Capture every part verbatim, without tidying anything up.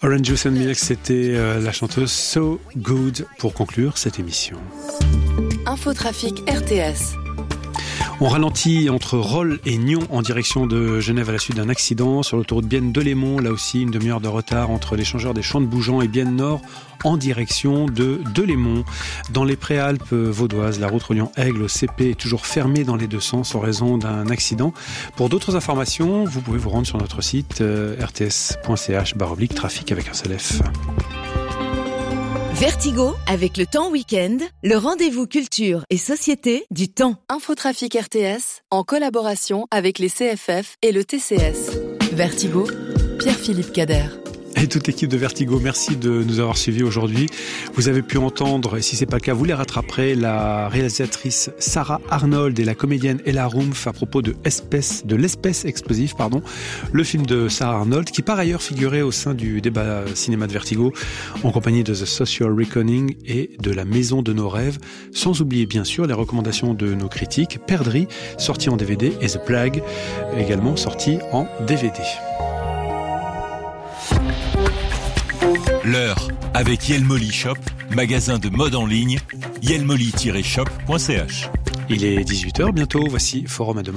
Orange Juice and Milk, c'était euh, la chanteuse So Good pour conclure cette émission. Infotrafic R T S. On ralentit entre Rolle et Nyon en direction de Genève à la suite d'un accident sur l'autoroute Bienne-Delémont. Là aussi, une demi-heure de retard entre l'échangeur des Champs de Bougeant et Bienne-Nord en direction de Delémont. Dans les Préalpes vaudoises, la route reliant Aigle au C P est toujours fermée dans les deux sens en raison d'un accident. Pour d'autres informations, vous pouvez vous rendre sur notre site euh, r t s point c h barre oblique trafic avec un seul F. Vertigo, avec le temps week-end, le rendez-vous culture et société du temps. Infotrafic R T S, en collaboration avec les C F F et le T C S. Vertigo, Pierre-Philippe Cader. Et toute l'équipe de Vertigo, merci de nous avoir suivis aujourd'hui. Vous avez pu entendre, et si c'est pas le cas, vous les rattraperez, la réalisatrice Sarah Arnold et la comédienne Ella Rumpf à propos de Espèce, de l'espèce explosive, pardon, le film de Sarah Arnold, qui par ailleurs figurait au sein du débat cinéma de Vertigo, en compagnie de The Social Reckoning et de La Maison de nos rêves, sans oublier bien sûr les recommandations de nos critiques, Perdrix, sorti en D V D, et The Plague, également sorti en D V D. L'heure avec Yelmoli Shop, magasin de mode en ligne, yelmoli tiret shop point c h. Il est dix-huit heures bientôt, voici Forum à demain.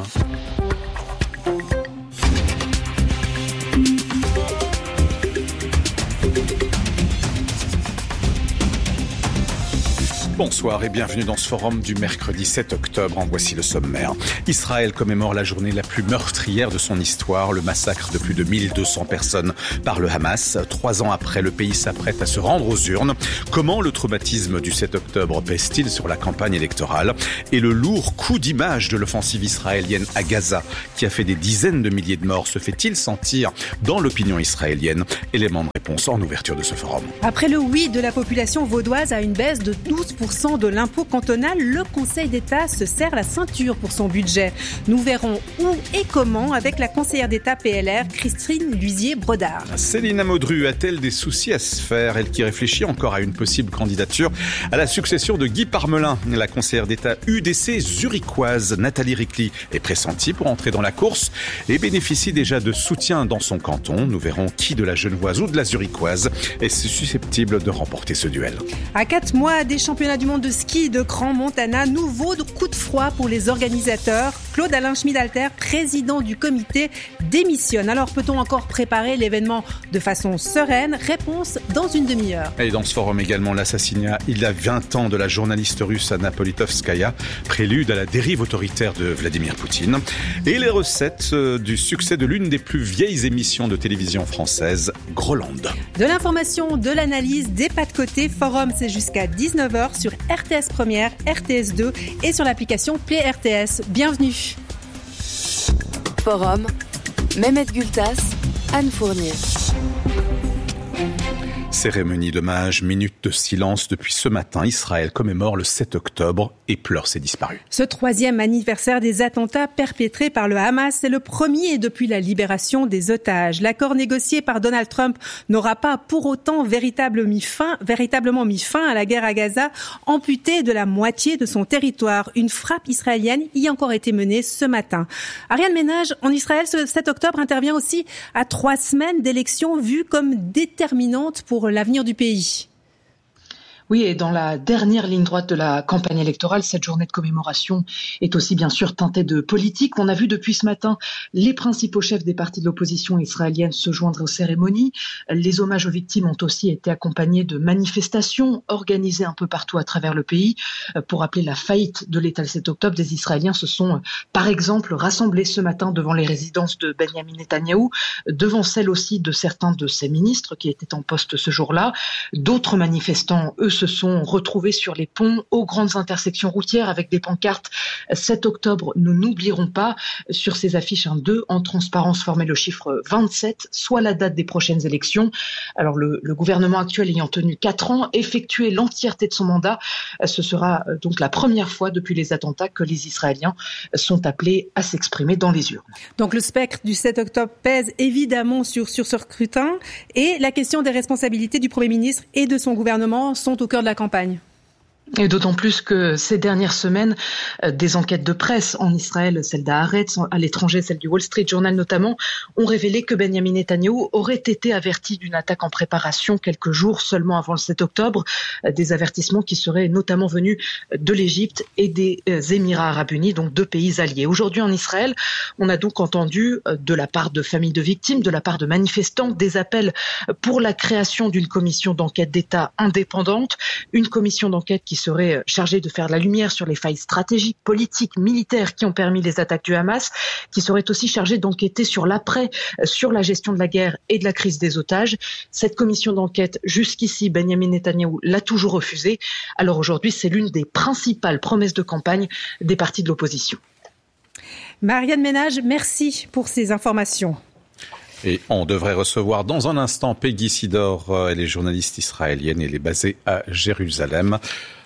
Bonsoir et bienvenue dans ce forum du mercredi sept octobre. En voici le sommaire. Israël commémore la journée la plus meurtrière de son histoire, le massacre de plus de mille deux cents personnes par le Hamas. Trois ans après, le pays s'apprête à se rendre aux urnes. Comment le traumatisme du sept octobre pèse-t-il sur la campagne électorale? Et le lourd coup d'image de l'offensive israélienne à Gaza, qui a fait des dizaines de milliers de morts, se fait-il sentir dans l'opinion israélienne? Élément de réponse en ouverture de ce forum. Après le oui de la population vaudoise à une baisse de douze pour cent de l'impôt cantonal, le Conseil d'État se serre la ceinture pour son budget. Nous verrons où et comment avec la conseillère d'État P L R, Christine Luisier-Brodard. Céline Amodru a-t-elle des soucis à se faire? Elle qui réfléchit encore à une possible candidature à la succession de Guy Parmelin. La conseillère d'État U D C zurichoise Nathalie Ricli est pressentie pour entrer dans la course et bénéficie déjà de soutien dans son canton. Nous verrons qui de la Genevoise ou de la Zurichoise est susceptible de remporter ce duel. À quatre mois des championnats du monde de ski de Grand Montana, nouveau coup de froid pour les organisateurs. Claude-Alain Schmidalter, président du comité, démissionne. Alors peut-on encore préparer l'événement de façon sereine? Réponse dans une demi-heure. Et dans ce forum également, l'assassinat il y a vingt ans de la journaliste russe Anna Politkovskaya, prélude à la dérive autoritaire de Vladimir Poutine. Et les recettes du succès de l'une des plus vieilles émissions de télévision française, Groland. De l'information, de l'analyse, des pas de côté. Forum, c'est jusqu'à dix-neuf heures sur R T S Première, R T S deux et sur l'application Play R T S. Bienvenue. Forum, Mehmet Gültas, Anne Fournier. Cérémonie d'hommage, minute de silence. Depuis ce matin, Israël commémore le sept octobre et pleure ses disparus. Ce troisième anniversaire des attentats perpétrés par le Hamas, c'est le premier depuis la libération des otages. L'accord négocié par Donald Trump n'aura pas pour autant véritablement mis fin, véritablement mis fin à la guerre à Gaza, amputée de la moitié de son territoire. Une frappe israélienne y a encore été menée ce matin. Ariane Ménage, en Israël, ce sept octobre intervient aussi à trois semaines d'élections vues comme déterminantes pour l'avenir du pays. Oui, et dans la dernière ligne droite de la campagne électorale, cette journée de commémoration est aussi bien sûr teintée de politique. On a vu depuis ce matin les principaux chefs des partis de l'opposition israélienne se joindre aux cérémonies. Les hommages aux victimes ont aussi été accompagnés de manifestations organisées un peu partout à travers le pays. Pour rappeler la faillite de l'État le sept octobre, des Israéliens se sont par exemple rassemblés ce matin devant les résidences de Benjamin Netanyahou, devant celles aussi de certains de ses ministres qui étaient en poste ce jour-là. D'autres manifestants, eux, se sont retrouvés sur les ponts, aux grandes intersections routières avec des pancartes « sept octobre, nous n'oublierons pas ». Sur ces affiches, un deux en transparence formait le chiffre vingt-sept, soit la date des prochaines élections. Alors le, le gouvernement actuel ayant tenu quatre ans, effectué l'entièreté de son mandat, ce sera donc la première fois depuis les attentats que les Israéliens sont appelés à s'exprimer dans les urnes. Donc le spectre du sept octobre pèse évidemment sur, sur ce scrutin et la question des responsabilités du Premier ministre et de son gouvernement sont au cœur de la campagne. Et d'autant plus que ces dernières semaines, euh, des enquêtes de presse en Israël, celle d'Haaretz, à l'étranger, celle du Wall Street Journal notamment, ont révélé que Benjamin Netanyahou aurait été averti d'une attaque en préparation quelques jours seulement avant le sept octobre, euh, des avertissements qui seraient notamment venus de l'Égypte et des euh, Émirats arabes unis, donc deux pays alliés. Aujourd'hui en Israël, on a donc entendu euh, de la part de familles de victimes, de la part de manifestants, des appels pour la création d'une commission d'enquête d'État indépendante, une commission d'enquête qui serait chargé de faire la lumière sur les failles stratégiques, politiques, militaires qui ont permis les attaques du Hamas, qui serait aussi chargé d'enquêter sur l'après, sur la gestion de la guerre et de la crise des otages. Cette commission d'enquête, jusqu'ici, Benjamin Netanyahou l'a toujours refusée. Alors aujourd'hui, c'est l'une des principales promesses de campagne des partis de l'opposition. Marianne Ménage, merci pour ces informations. Et on devrait recevoir dans un instant Peggy Sidor, elle est journaliste israélienne et elle est basée à Jérusalem.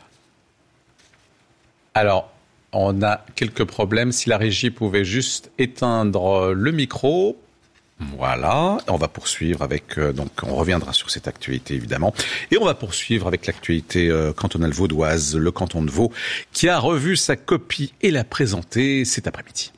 Alors, on a quelques problèmes. Si la régie pouvait juste éteindre le micro. Voilà. On va poursuivre avec, euh, donc on reviendra sur cette actualité évidemment. Et on va poursuivre avec l'actualité euh, cantonale vaudoise, le canton de Vaud, qui a revu sa copie et l'a présentée cet après-midi.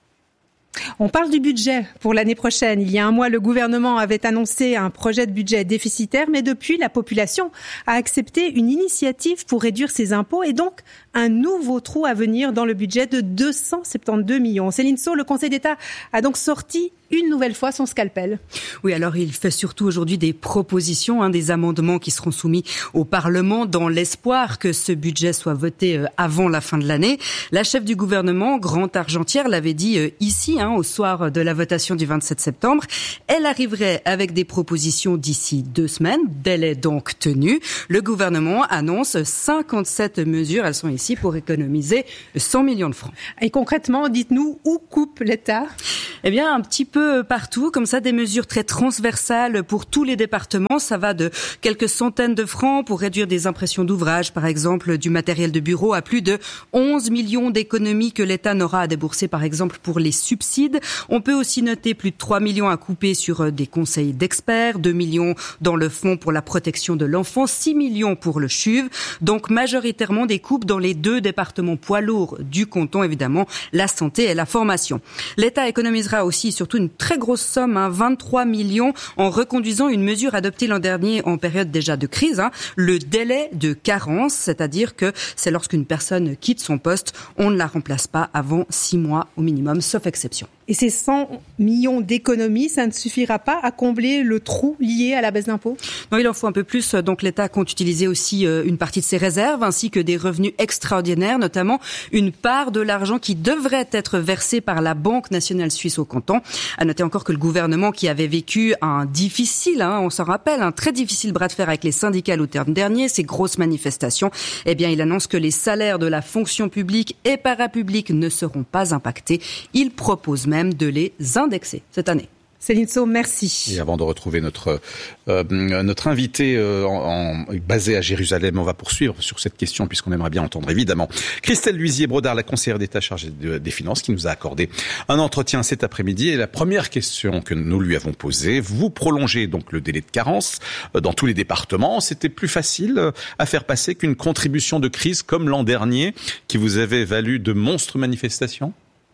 On parle du budget pour l'année prochaine. Il y a un mois, le gouvernement avait annoncé un projet de budget déficitaire, mais depuis, la population a accepté une initiative pour réduire ses impôts et donc un nouveau trou à venir dans le budget de deux cent soixante-douze millions. Céline Sceaux, le Conseil d'État a donc sorti une nouvelle fois son scalpel. Oui, alors il fait surtout aujourd'hui des propositions, hein, des amendements qui seront soumis au Parlement dans l'espoir que ce budget soit voté euh, avant la fin de l'année. La chef du gouvernement, Grant Argentière, l'avait dit euh, ici, hein, au soir de la votation du vingt-sept septembre. Elle arriverait avec des propositions d'ici deux semaines. Délai donc tenu. Le gouvernement annonce cinquante-sept mesures. Elles sont ici pour économiser cent millions de francs. Et concrètement, dites-nous, où coupe l'État ? Eh bien, un petit peu partout, comme ça, des mesures très transversales pour tous les départements. Ça va de quelques centaines de francs pour réduire des impressions d'ouvrages, par exemple du matériel de bureau, à plus de onze millions d'économies que l'État n'aura à débourser, par exemple, pour les subsides. On peut aussi noter plus de trois millions à couper sur des conseils d'experts, deux millions dans le fonds pour la protection de l'enfant, six millions pour le C U V. Donc, majoritairement des coupes dans les deux départements poids lourds du canton, évidemment, la santé et la formation. L'État économisera aussi surtout une très grosse somme, hein, vingt-trois millions, en reconduisant une mesure adoptée l'an dernier en période déjà de crise, hein, le délai de carence, c'est-à-dire que c'est lorsqu'une personne quitte son poste, on ne la remplace pas avant six mois au minimum, sauf exception. Et ces cent millions d'économies, ça ne suffira pas à combler le trou lié à la baisse d'impôts ? Non, il en faut un peu plus. Donc l'État compte utiliser aussi une partie de ses réserves ainsi que des revenus extraordinaires, notamment une part de l'argent qui devrait être versé par la Banque nationale suisse au canton. À noter encore que le gouvernement, qui avait vécu un difficile, hein, on s'en rappelle, un très difficile bras de fer avec les syndicats l'automne dernier, ces grosses manifestations, eh bien il annonce que les salaires de la fonction publique et parapublique ne seront pas impactés. Il propose même de les indexer cette année. Céline Sceaux, merci. Et avant de retrouver notre euh, notre invité euh, en, en, basé à Jérusalem, on va poursuivre sur cette question puisqu'on aimerait bien entendre évidemment Christelle Luisier-Brodard, la conseillère d'État chargée de, des Finances, qui nous a accordé un entretien cet après-midi. Et la première question que nous lui avons posée, vous prolongez donc le délai de carence euh, dans tous les départements. C'était plus facile euh, à faire passer qu'une contribution de crise comme l'an dernier qui vous avait valu de monstres manifestations ?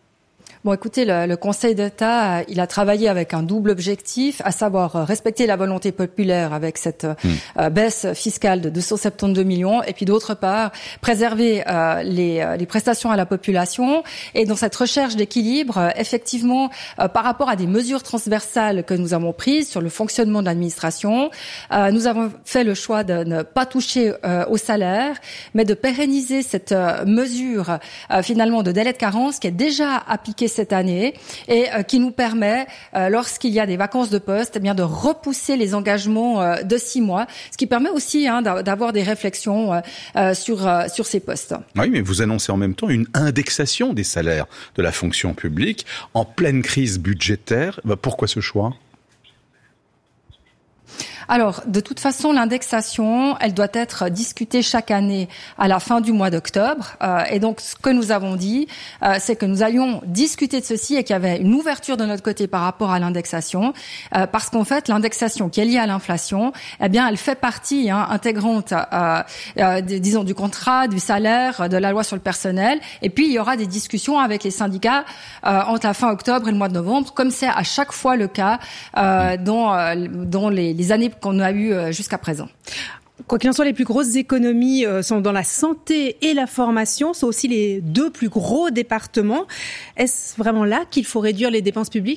Bon, écoutez, le, le Conseil d'État, il a travaillé avec un double objectif, à savoir respecter la volonté populaire avec cette mmh. euh, baisse fiscale de deux cent soixante-douze millions, et puis d'autre part, préserver euh, les, les prestations à la population. Et dans cette recherche d'équilibre, euh, effectivement, euh, par rapport à des mesures transversales que nous avons prises sur le fonctionnement de l'administration, euh, nous avons fait le choix de ne pas toucher euh, au salaire, mais de pérenniser cette euh, mesure euh, finalement de délai de carence qui est déjà appliquée cette année et euh, qui nous permet, euh, lorsqu'il y a des vacances de poste, eh bien de repousser les engagements euh, de six mois, ce qui permet aussi hein, d'avoir des réflexions euh, euh, sur euh, sur ces postes. Oui, mais vous annoncez en même temps une indexation des salaires de la fonction publique en pleine crise budgétaire. Pourquoi ce choix ? Alors, de toute façon, l'indexation, elle doit être discutée chaque année à la fin du mois d'octobre. Euh, et donc, ce que nous avons dit, euh, c'est que nous allions discuter de ceci et qu'il y avait une ouverture de notre côté par rapport à l'indexation, euh, parce qu'en fait, l'indexation qui est liée à l'inflation, eh bien, elle fait partie hein, intégrante, euh, euh, disons, du contrat, du salaire, de la loi sur le personnel. Et puis, il y aura des discussions avec les syndicats euh, entre la fin octobre et le mois de novembre, comme c'est à chaque fois le cas euh, dans, euh, dans les, les années qu'on a eues euh, jusqu'à présent. Quoi qu'il en soit, les plus grosses économies euh, sont dans la santé et la formation. Ce sont aussi les deux plus gros départements. Est-ce vraiment là qu'il faut réduire les dépenses publiques ?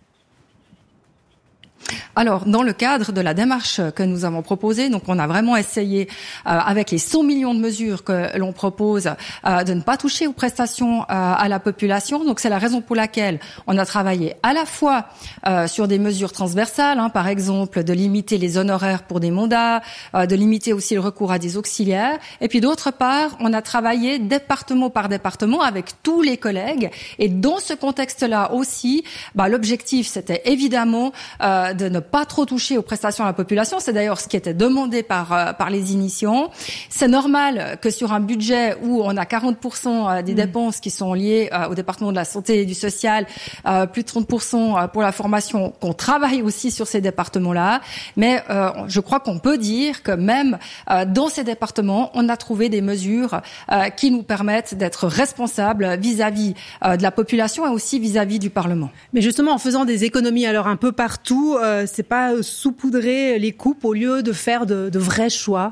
Alors, dans le cadre de la démarche que nous avons proposée, donc on a vraiment essayé, euh, avec les cent millions de mesures que l'on propose, euh, de ne pas toucher aux prestations euh, à la population. Donc, c'est la raison pour laquelle on a travaillé à la fois euh, sur des mesures transversales, hein, par exemple de limiter les honoraires pour des mandats, euh, de limiter aussi le recours à des auxiliaires. Et puis, d'autre part, on a travaillé département par département avec tous les collègues. Et dans ce contexte-là aussi, bah, l'objectif, c'était évidemment euh, de ne pas trop toucher aux prestations à la population. C'est d'ailleurs ce qui était demandé par euh, par les initiants. C'est normal que sur un budget où on a quarante pour cent des dépenses qui sont liées euh, au département de la santé et du social, euh, plus de trente pour cent pour la formation, qu'on travaille aussi sur ces départements-là. Mais euh, je crois qu'on peut dire que même euh, dans ces départements, on a trouvé des mesures euh, qui nous permettent d'être responsables vis-à-vis euh, de la population et aussi vis-à-vis du Parlement. Mais justement, en faisant des économies alors un peu partout, euh, c'est pas saupoudrer les coupes au lieu de faire de, de vrais choix?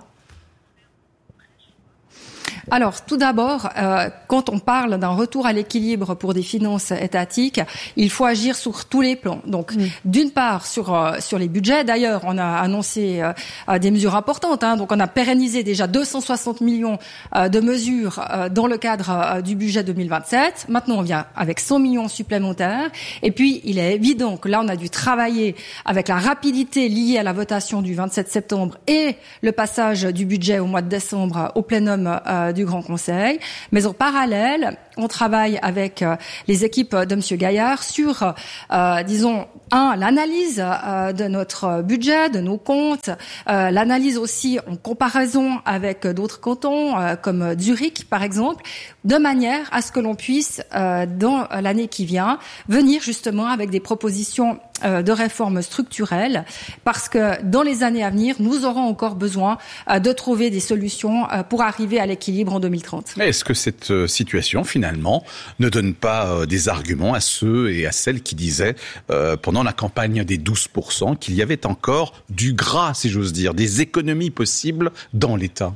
Alors, tout d'abord, euh, quand on parle d'un retour à l'équilibre pour des finances étatiques, il faut agir sur tous les plans. Donc, mmh. d'une part, sur euh, sur les budgets. D'ailleurs, on a annoncé euh, des mesures importantes. Hein. Donc, on a pérennisé déjà deux cent soixante millions euh, de mesures euh, dans le cadre euh, du budget deux mille vingt-sept. Maintenant, on vient avec cent millions supplémentaires. Et puis, il est évident que là, on a dû travailler avec la rapidité liée à la votation du vingt-sept septembre et le passage du budget au mois de décembre au plénum euh, du Grand Conseil. Mais en parallèle, on travaille avec euh, les équipes de M. Gaillard sur, euh, disons, un, l'analyse euh, de notre budget, de nos comptes, euh, l'analyse aussi en comparaison avec d'autres cantons, euh, comme Zurich, par exemple, de manière à ce que l'on puisse, euh, dans l'année qui vient, venir justement avec des propositions euh, de réformes structurelles, parce que dans les années à venir, nous aurons encore besoin euh, de trouver des solutions euh, pour arriver à l'équilibre en deux mille trente. Est-ce que cette euh, situation, finalement, ne donne pas euh, des arguments à ceux et à celles qui disaient, euh, pendant la campagne des douze pour cent, qu'il y avait encore du gras, si j'ose dire, des économies possibles dans l'État?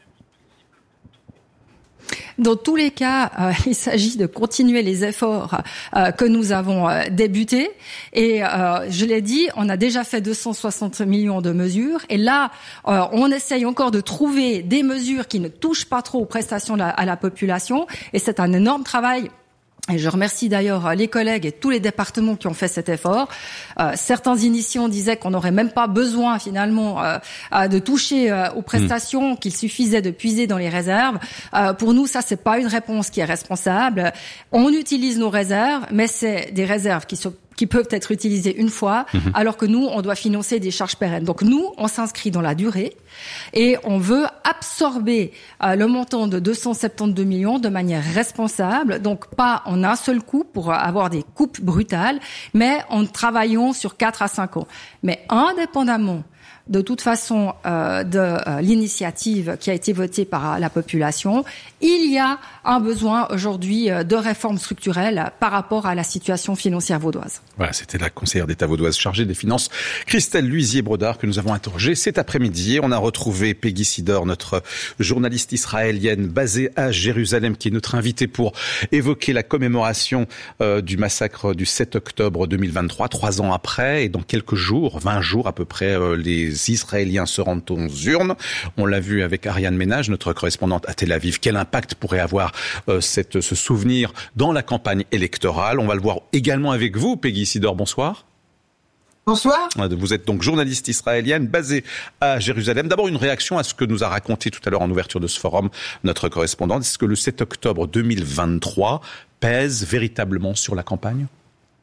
Dans tous les cas, euh, il s'agit de continuer les efforts euh, que nous avons euh, débutés. Et euh, je l'ai dit, on a déjà fait deux cent soixante millions de mesures. Et là, euh, on essaye encore de trouver des mesures qui ne touchent pas trop aux prestations la, à la population. Et c'est un énorme travail. Et je remercie d'ailleurs les collègues et tous les départements qui ont fait cet effort. Euh, certains initiants disaient qu'on n'aurait même pas besoin finalement euh, de toucher euh, aux prestations, mmh. qu'il suffisait de puiser dans les réserves. Euh, pour nous, ça c'est pas une réponse qui est responsable. On utilise nos réserves, mais c'est des réserves qui sont qui peuvent être utilisées une fois, mmh. alors que nous, on doit financer des charges pérennes. Donc nous, on s'inscrit dans la durée et on veut absorber euh, le montant de deux cent soixante-douze millions de manière responsable, donc pas en un seul coup pour avoir des coupes brutales, mais en travaillant sur quatre à cinq ans. Mais indépendamment de toute façon euh, de euh, l'initiative qui a été votée par la population, il y a un besoin aujourd'hui euh, de réformes structurelles par rapport à la situation financière vaudoise. Voilà, c'était la conseillère d'État vaudoise chargée des finances, Christelle Luisier-Brodard, que nous avons interrogée cet après-midi. On a retrouvé Peggy Sidor, notre journaliste israélienne basée à Jérusalem, qui est notre invitée pour évoquer la commémoration euh, du massacre du sept octobre deux mille vingt-trois, trois ans après, et dans quelques jours, vingt jours à peu près, euh, les Les Israéliens se rendent aux urnes. On l'a vu avec Ariane Ménage, notre correspondante à Tel Aviv. Quel impact pourrait avoir euh, cette, ce souvenir dans la campagne électorale? On va le voir également avec vous, Peggy Sidor. Bonsoir. Bonsoir. Vous êtes donc journaliste israélienne basée à Jérusalem. D'abord, une réaction à ce que nous a raconté tout à l'heure en ouverture de ce forum notre correspondante. Est-ce que le sept octobre deux mille vingt-trois pèse véritablement sur la campagne ?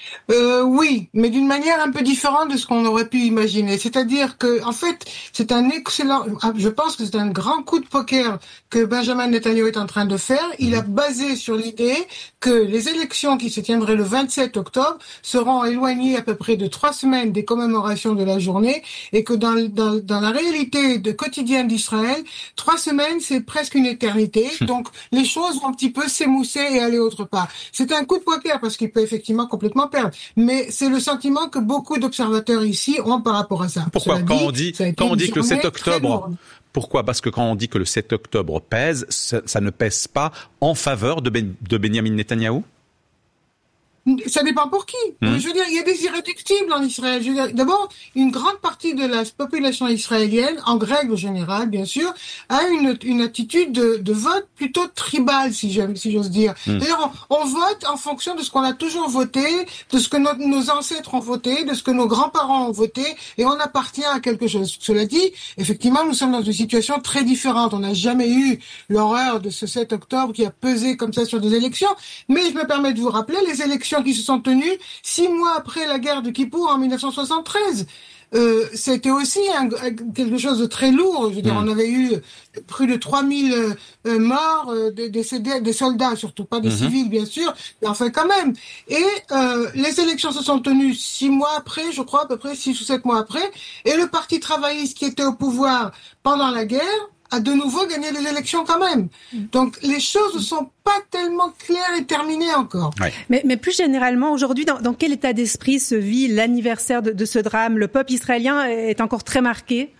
Euh, oui, mais d'une manière un peu différente de ce qu'on aurait pu imaginer. C'est-à-dire que, en fait, c'est un excellent, je pense que c'est un grand coup de poker que Benjamin Netanyahu est en train de faire. Il a basé sur l'idée que les élections qui se tiendraient le vingt-sept octobre seront éloignées à peu près de trois semaines des commémorations de la journée et que dans, dans, dans la réalité de quotidienne d'Israël, trois semaines, c'est presque une éternité. Donc, les choses vont un petit peu s'émousser et aller autre part. C'est un coup de poker parce qu'il peut effectivement complètement perdre. Mais c'est le sentiment que beaucoup d'observateurs ici ont par rapport à ça. Pourquoi Cela quand dit, on dit ça a été quand on dit une que le sept journée octobre pourquoi Parce que quand on dit que le sept octobre pèse, ça, ça ne pèse pas en faveur de, ben, de Benjamin Netanyahou? Ça dépend pour qui. Mmh. Je veux dire, il y a des irréductibles en Israël. Je veux dire, d'abord, une grande partie de la population israélienne, en règle générale, bien sûr, a une, une attitude de, de vote plutôt tribale, si j'aime, si j'ose dire. Mmh. D'ailleurs, on, on vote en fonction de ce qu'on a toujours voté, de ce que no, nos ancêtres ont voté, de ce que nos grands-parents ont voté, et on appartient à quelque chose. Cela dit, effectivement, nous sommes dans une situation très différente. On n'a jamais eu l'horreur de ce sept octobre qui a pesé comme ça sur des élections. Mais je me permets de vous rappeler les élections qui se sont tenues six mois après la guerre de Kippour en dix-neuf cent soixante-treize. Euh, c'était aussi un, quelque chose de très lourd. Je veux dire, mmh. on avait eu plus de trois mille euh, morts, euh, des, des, des soldats, surtout pas des mmh. civils, bien sûr, mais enfin quand même. Et euh, les élections se sont tenues six mois après, je crois, à peu près six ou sept mois après, et le Parti travailliste qui était au pouvoir pendant la guerre a de nouveau gagné les élections quand même. Donc les choses ne sont pas tellement claires et terminées encore. Ouais. Mais, mais plus généralement, aujourd'hui, dans, dans quel état d'esprit se vit l'anniversaire de, de ce drame? Le peuple israélien est encore très marqué?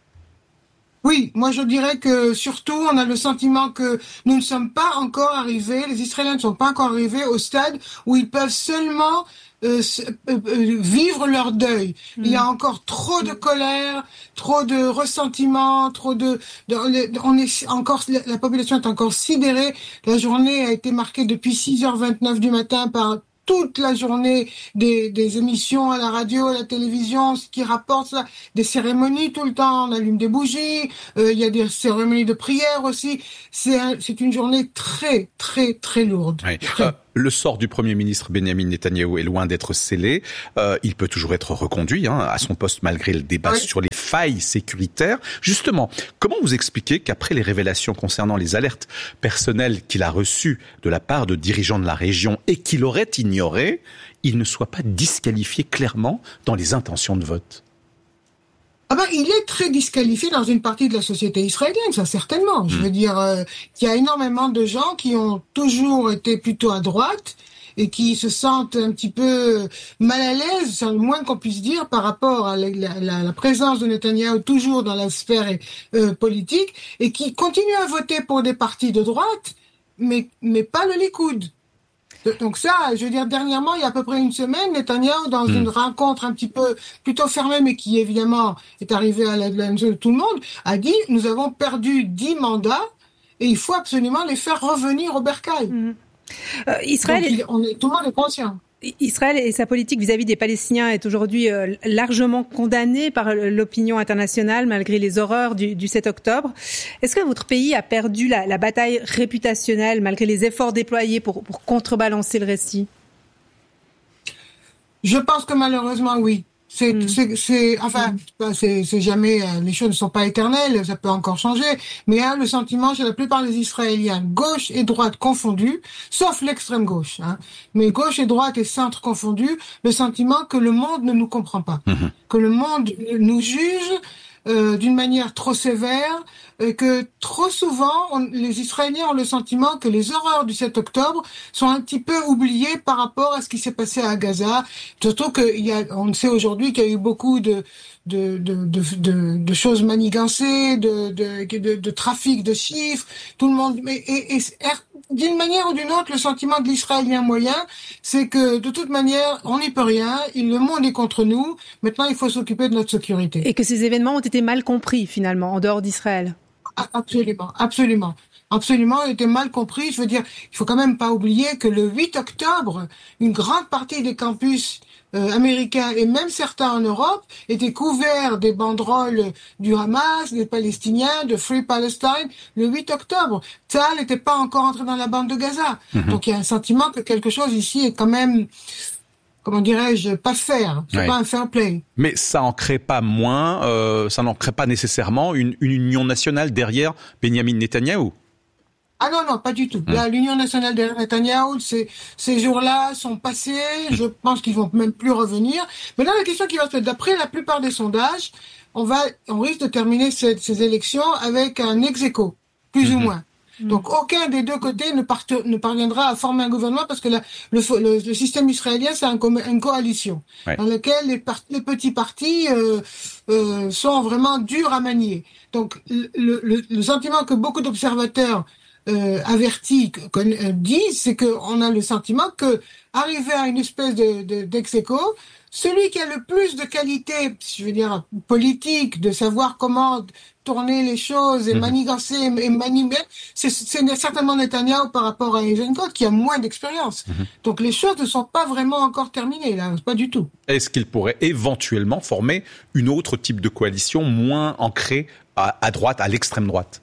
Oui, moi je dirais que surtout on a le sentiment que nous ne sommes pas encore arrivés, les Israéliens ne sont pas encore arrivés au stade où ils peuvent seulement Euh, euh, euh, vivre leur deuil. Mmh. Il y a encore trop de colère, trop de ressentiment, trop de, de, de on est encore la, la population est encore sidérée. La journée a été marquée depuis six heures vingt-neuf du matin par toute la journée des, des émissions à la radio, à la télévision, ce qui rapporte ça, des cérémonies tout le temps, on allume des bougies, euh, il y a des cérémonies de prière aussi. C'est un, c'est une journée très, très, très lourde. Oui. Très. Euh, le sort du Premier ministre Benjamin Netanyahou est loin d'être scellé. Euh, il peut toujours être reconduit hein, à son poste malgré le débat oui. sur les failles sécuritaires. Justement, comment vous expliquez qu'après les révélations concernant les alertes personnelles qu'il a reçues de la part de dirigeants de la région et qu'il aurait ignoré, il ne soit pas disqualifié clairement dans les intentions de vote? Ah ben, il est très disqualifié dans une partie de la société israélienne, ça certainement. Mmh. Je veux dire, euh, qu'il y a énormément de gens qui ont toujours été plutôt à droite et qui se sentent un petit peu mal à l'aise, c'est le moins qu'on puisse dire, par rapport à la, la, la présence de Netanyahou toujours dans la sphère euh, politique, et qui continuent à voter pour des partis de droite, mais, mais pas le Likoud. Donc ça, je veux dire, dernièrement, il y a à peu près une semaine, Netanyahou, dans mmh. une rencontre un petit peu plutôt fermée, mais qui évidemment est arrivée à la de tout le monde, a dit « Nous avons perdu dix mandats et il faut absolument les faire revenir au bercail. Mmh. » euh, Israël, Donc, il, on est, tout le monde est conscient. Israël et sa politique vis-à-vis des Palestiniens est aujourd'hui euh, largement condamnée par l'opinion internationale malgré les horreurs du, du sept octobre. Est-ce que votre pays a perdu la, la bataille réputationnelle malgré les efforts déployés pour, pour contrebalancer le récit? Je pense que malheureusement, oui. C'est, mmh. c'est, c'est, enfin, c'est, c'est jamais, les choses ne sont pas éternelles, ça peut encore changer, mais hein, le sentiment chez la plupart des Israéliens, gauche et droite confondues, sauf l'extrême gauche, hein, mais gauche et droite et centre confondus, le sentiment que le monde ne nous comprend pas, mmh. que le monde nous juge euh, d'une manière trop sévère, et que trop souvent, on, les Israéliens ont le sentiment que les horreurs du sept octobre sont un petit peu oubliées par rapport à ce qui s'est passé à Gaza. Surtout qu'il y a, on sait aujourd'hui qu'il y a eu beaucoup de de de de, de, de choses manigancées, de, de de de trafic de chiffres. Tout le monde, mais et, et d'une manière ou d'une autre, le sentiment de l'Israélien moyen, c'est que de toute manière, on n'y peut rien. Le monde est contre nous. Maintenant, il faut s'occuper de notre sécurité. Et que ces événements ont été mal compris finalement en dehors d'Israël. Absolument, absolument. Absolument, il était mal compris. Je veux dire, il faut quand même pas oublier que le huit octobre, une grande partie des campus euh, américains et même certains en Europe étaient couverts des banderoles du Hamas, des Palestiniens, de Free Palestine, le huit octobre. Ça n'était pas encore entré dans la bande de Gaza. Mmh. Donc il y a un sentiment que quelque chose ici est quand même comment dirais-je, pas faire. C'est ouais. pas un fair play. Mais ça en crée pas moins, euh, ça n'en crée pas nécessairement une, une union nationale derrière Benyamin Netanyahou. Ah non, non, pas du tout. Mmh. Là, l'Union nationale de Netanyahou, ces, ces jours-là sont passés. Mmh. Je pense qu'ils vont même plus revenir. Mais là, la question qui va se faire, d'après la plupart des sondages, on va, on risque de terminer ces, ces élections avec un ex-aequo, plus mmh. ou moins. Mmh. Donc, aucun des deux côtés ne, part, ne parviendra à former un gouvernement parce que la, le, le, le système israélien, c'est un, une coalition ouais. dans laquelle les, part, les petits partis euh, euh, sont vraiment durs à manier. Donc, le, le, le sentiment que beaucoup d'observateurs Euh, avertis euh, disent, c'est qu'on a le sentiment que arriver à une espèce de, de d'ex-aequo, celui qui a le plus de qualité, je veux dire politique, de savoir comment tourner les choses et mmh. manigancer et manier, c'est, c'est certainement Netanyahou par rapport à Eisenkot qui a moins d'expérience. Mmh. Donc les choses ne sont pas vraiment encore terminées là, pas du tout. Est-ce qu'il pourrait éventuellement former une autre type de coalition moins ancrée à, à droite, à l'extrême droite?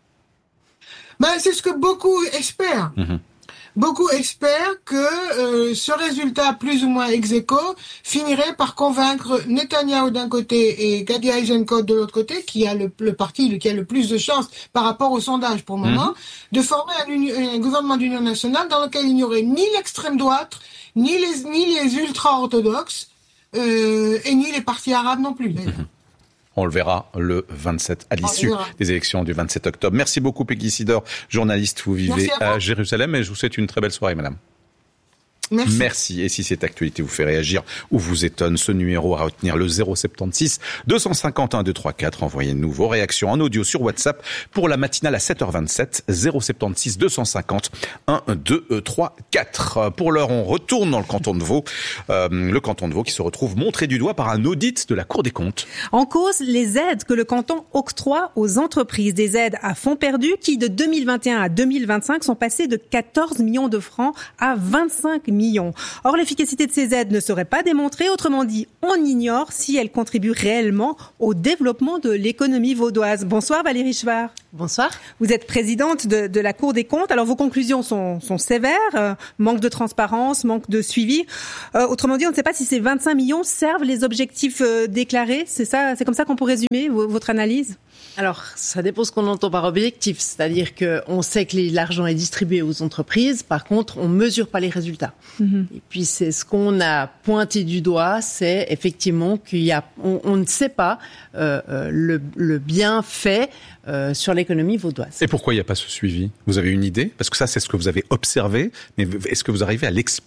Ben, c'est ce que beaucoup espèrent. Mmh. Beaucoup espèrent que euh, ce résultat plus ou moins ex-aequo finirait par convaincre Netanyahou d'un côté et Gadi Eisenkot de l'autre côté, qui a le, le parti qui a le plus de chances par rapport au sondage pour le moment, mmh. de former un, un gouvernement d'union nationale dans lequel il n'y aurait ni l'extrême droite, ni les, ni les ultra-orthodoxes, euh, et ni les partis arabes non plus. Mmh. On le verra le vingt-sept, à l'issue des élections du vingt-sept octobre. Merci beaucoup, Peggy Sidor, journaliste. Vous vivez à, à Jérusalem et je vous souhaite une très belle soirée, madame. Merci. Merci. Et si cette actualité vous fait réagir ou vous étonne, ce numéro à retenir, le zéro soixante-seize deux cent cinquante un deux cent trente-quatre. Envoyez-nous vos réactions en audio sur WhatsApp pour la matinale à sept heures vingt-sept, zéro soixante-seize deux cent cinquante un deux cent trente-quatre. Pour l'heure, on retourne dans le canton de Vaud. Euh, le canton de Vaud qui se retrouve montré du doigt par un audit de la Cour des comptes. En cause, les aides que le canton octroie aux entreprises. Des aides à fonds perdus qui, de deux mille vingt et un à deux mille vingt-cinq, sont passées de quatorze millions de francs à vingt-cinq millions. Or, l'efficacité de ces aides ne serait pas démontrée. Autrement dit, on ignore si elles contribuent réellement au développement de l'économie vaudoise. Bonsoir Valérie Chevard. Bonsoir. Vous êtes présidente de, de la Cour des comptes. Alors, vos conclusions sont, sont sévères. Euh, manque de transparence, manque de suivi. Euh, autrement dit, on ne sait pas si ces vingt-cinq millions servent les objectifs euh, déclarés. C'est ça, c'est comme ça qu'on peut résumer v- votre analyse ? Alors, ça dépend ce qu'on entend par objectif. C'est-à-dire qu'on sait que les, l'argent est distribué aux entreprises. Par contre, on ne mesure pas les résultats. Mmh. Et puis, c'est ce qu'on a pointé du doigt, c'est effectivement qu'il y a, on, on ne sait pas euh, euh, le, le bienfait euh, sur l'économie vaudoise. Et pourquoi il n'y a pas ce suivi ? Vous avez une idée ? Parce que ça, c'est ce que vous avez observé. Mais est-ce que vous arrivez à l'expliquer ?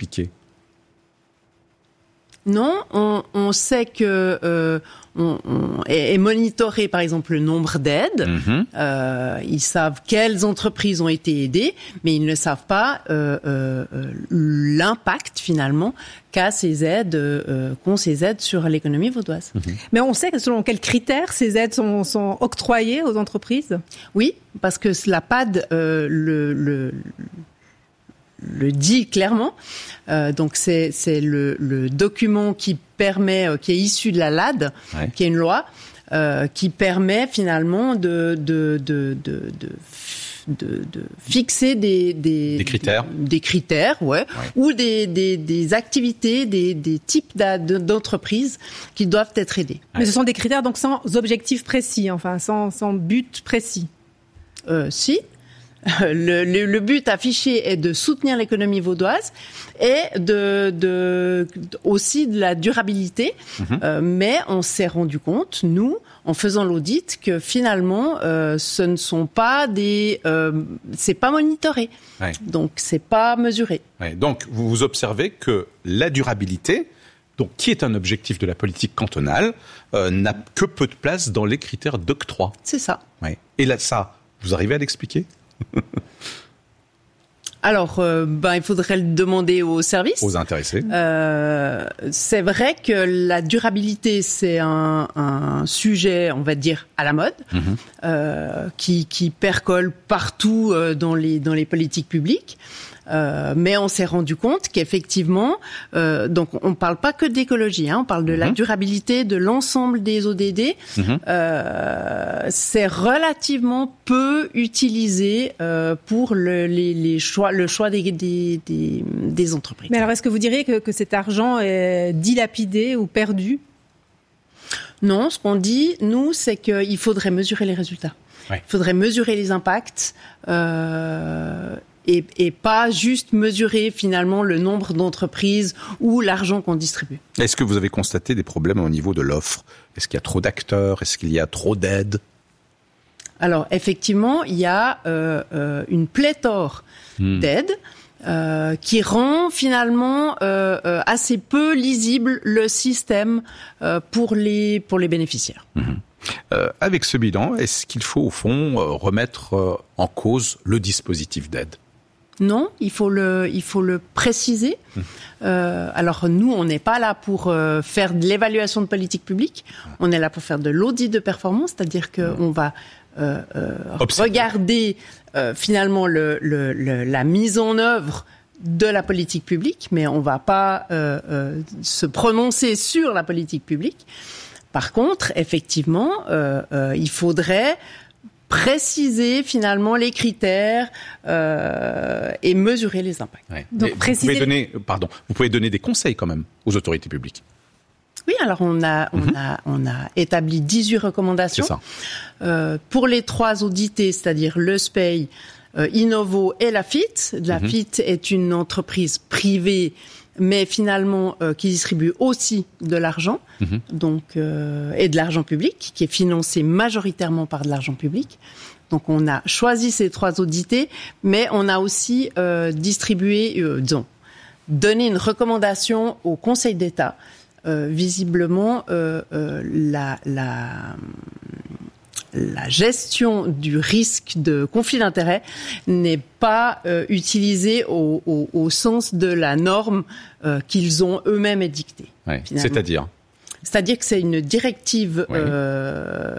Non, on, on sait que euh, on, on est, est monitoré, par exemple, le nombre d'aides. Mmh. Euh, ils savent quelles entreprises ont été aidées, mais ils ne savent pas euh, euh, l'impact finalement qu'a ces aides, euh, qu'ont ces aides sur l'économie vaudoise. Mmh. Mais on sait que selon quels critères ces aides sont, sont octroyées aux entreprises ? Oui, parce que la P A D euh, le, le le dit clairement. Euh, donc c'est c'est le, le document qui permet, euh, qui est issu de la L A D, ouais. qui est une loi euh, qui permet finalement de de de de, de De, de fixer des des, des critères, des critères, ouais, ouais. ou des, des des activités, des des types d'entreprises qui doivent être aidées. Mais ouais. ce sont des critères donc sans objectif précis, enfin sans sans but précis. Euh, si. Le, le, le but affiché est de soutenir l'économie vaudoise et de, de aussi de la durabilité. Mmh. Euh, mais on s'est rendu compte, nous, en faisant l'audit, que finalement, euh, ce ne sont pas des, euh, c'est pas monitoré. Ouais. Donc, c'est pas mesuré. Ouais. Donc, vous vous observez que la durabilité, donc qui est un objectif de la politique cantonale, euh, n'a que peu de place dans les critères d'octroi. C'est ça. Ouais. Et là, ça, vous arrivez à l'expliquer ? Alors, euh, ben, il faudrait le demander aux services. Aux intéressés. Euh, c'est vrai que la durabilité, c'est un, un sujet, on va dire, à la mode, mmh. euh, qui, qui percole partout euh, dans les, dans les politiques publiques. Euh, mais on s'est rendu compte qu'effectivement, euh, donc on ne parle pas que d'écologie, hein, on parle de mmh. la durabilité de l'ensemble des O D D. Mmh. Euh, c'est relativement peu utilisé euh, pour le, les, les choix, le choix des, des, des, des entreprises. Mais alors, est-ce que vous diriez que, que cet argent est dilapidé ou perdu ? Non, ce qu'on dit, nous, c'est qu'il faudrait mesurer les résultats. Ouais. Il faudrait mesurer les impacts euh, et, et pas juste mesurer finalement le nombre d'entreprises ou l'argent qu'on distribue. Est-ce que vous avez constaté des problèmes au niveau de l'offre ? Est-ce qu'il y a trop d'acteurs ? Est-ce qu'il y a trop d'aides ? Alors, effectivement, il y a euh, euh, une pléthore mmh. d'aides. Euh, qui rend finalement euh, euh, assez peu lisible le système euh, pour les pour les bénéficiaires. Mmh. Euh, avec ce bilan, est-ce qu'il faut au fond euh, remettre euh, en cause le dispositif d'aide ? Non, il faut le il faut le préciser. Mmh. Euh, alors nous, on n'est pas là pour euh, faire de l'évaluation de politique publique. On est là pour faire de l'audit de performance, c'est-à-dire que mmh. on va Euh, euh, regarder euh, finalement le, le, le, la mise en œuvre de la politique publique, mais on ne va pas euh, euh, se prononcer sur la politique publique. Par contre, effectivement, euh, euh, il faudrait préciser finalement les critères euh, et mesurer les impacts. Ouais. Donc, préciser... vous, pouvez donner, pardon, vous pouvez donner des conseils quand même aux autorités publiques. Oui, alors on a, on mmh. a, on a établi dix-huit recommandations. C'est ça. Euh, pour les trois audités, c'est-à-dire le S P E I, euh, Innovo et Lafite. Lafite mmh. est une entreprise privée, mais finalement euh, qui distribue aussi de l'argent, mmh. donc euh, et de l'argent public, qui est financé majoritairement par de l'argent public. Donc on a choisi ces trois audités, mais on a aussi euh, distribué, euh, disons, donné une recommandation au Conseil d'État. Euh, visiblement, euh, euh, la, la, la gestion du risque de conflit d'intérêts n'est pas euh, utilisée au, au, au sens de la norme euh, qu'ils ont eux-mêmes édictée. Ouais. C'est-à-dire ? C'est-à-dire que c'est une directive... Ouais. Euh,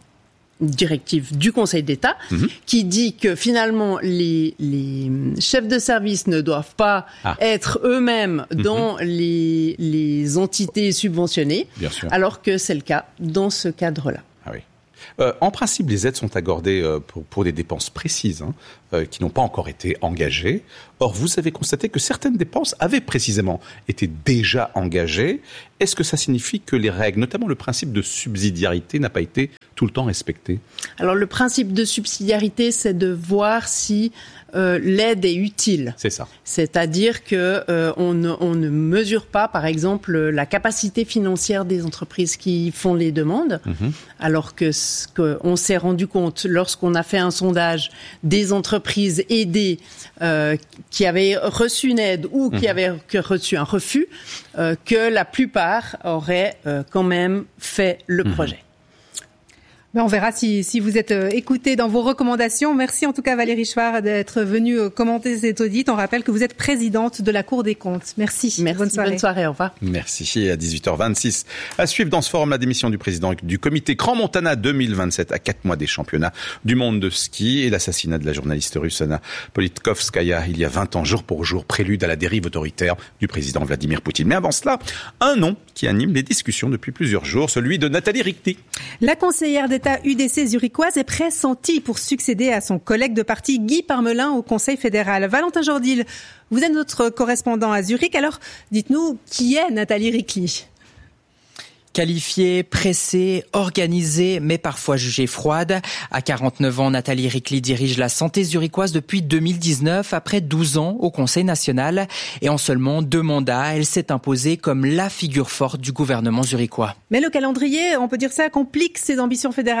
directive du Conseil d'État mmh. qui dit que finalement les, les chefs de service ne doivent pas ah. être eux-mêmes mmh. dans les, les entités subventionnées, alors que c'est le cas dans ce cadre-là. Ah oui. Euh, en principe, les aides sont accordées euh, pour, pour des dépenses précises hein, euh, qui n'ont pas encore été engagées. Or, vous avez constaté que certaines dépenses avaient précisément été déjà engagées. Est-ce que ça signifie que les règles, notamment le principe de subsidiarité, n'a pas été tout le temps respecté ? Alors, le principe de subsidiarité, c'est de voir si euh, l'aide est utile. C'est ça. C'est-à-dire que euh, on, ne, on ne mesure pas, par exemple, la capacité financière des entreprises qui font les demandes, mmh. alors que ce qu'on s'est rendu compte lorsqu'on a fait un sondage des entreprises aidées euh, qui avaient reçu une aide ou qui mmh. avaient reçu un refus, euh, que la plupart auraient euh, quand même fait le mmh. projet. Ben on verra si, si vous êtes euh, écoutés dans vos recommandations. Merci en tout cas Valérie Chouard d'être venue euh, commenter cet audit. On rappelle que vous êtes présidente de la Cour des comptes. Merci. Merci. Bonne soirée. Bonne soirée. Au revoir. Merci. Et à dix-huit heures vingt-six, à suivre dans ce forum la démission du président du comité Grand Montana deux mille vingt-sept à quatre mois des championnats du monde de ski et l'assassinat de la journaliste russe Anna Politkovskaya il y a vingt ans, jour pour jour, prélude à la dérive autoritaire du président Vladimir Poutine. Mais avant cela, un nom qui anime les discussions depuis plusieurs jours, celui de Nathalie Rickty. La conseillère d'État U D C zurichoise est pressentie pour succéder à son collègue de parti Guy Parmelin au Conseil fédéral. Valentin Jordil, vous êtes notre correspondant à Zurich. Alors, dites-nous, qui est Nathalie Rickty ? Qualifiée, pressée, organisée, mais parfois jugée froide. À quarante-neuf ans, Nathalie Rickty dirige la santé zurichoise depuis deux mille dix-neuf, après douze ans au Conseil national. Et en seulement deux mandats, elle s'est imposée comme la figure forte du gouvernement zurichois. Mais le calendrier, on peut dire ça, complique ses ambitions fédérales ?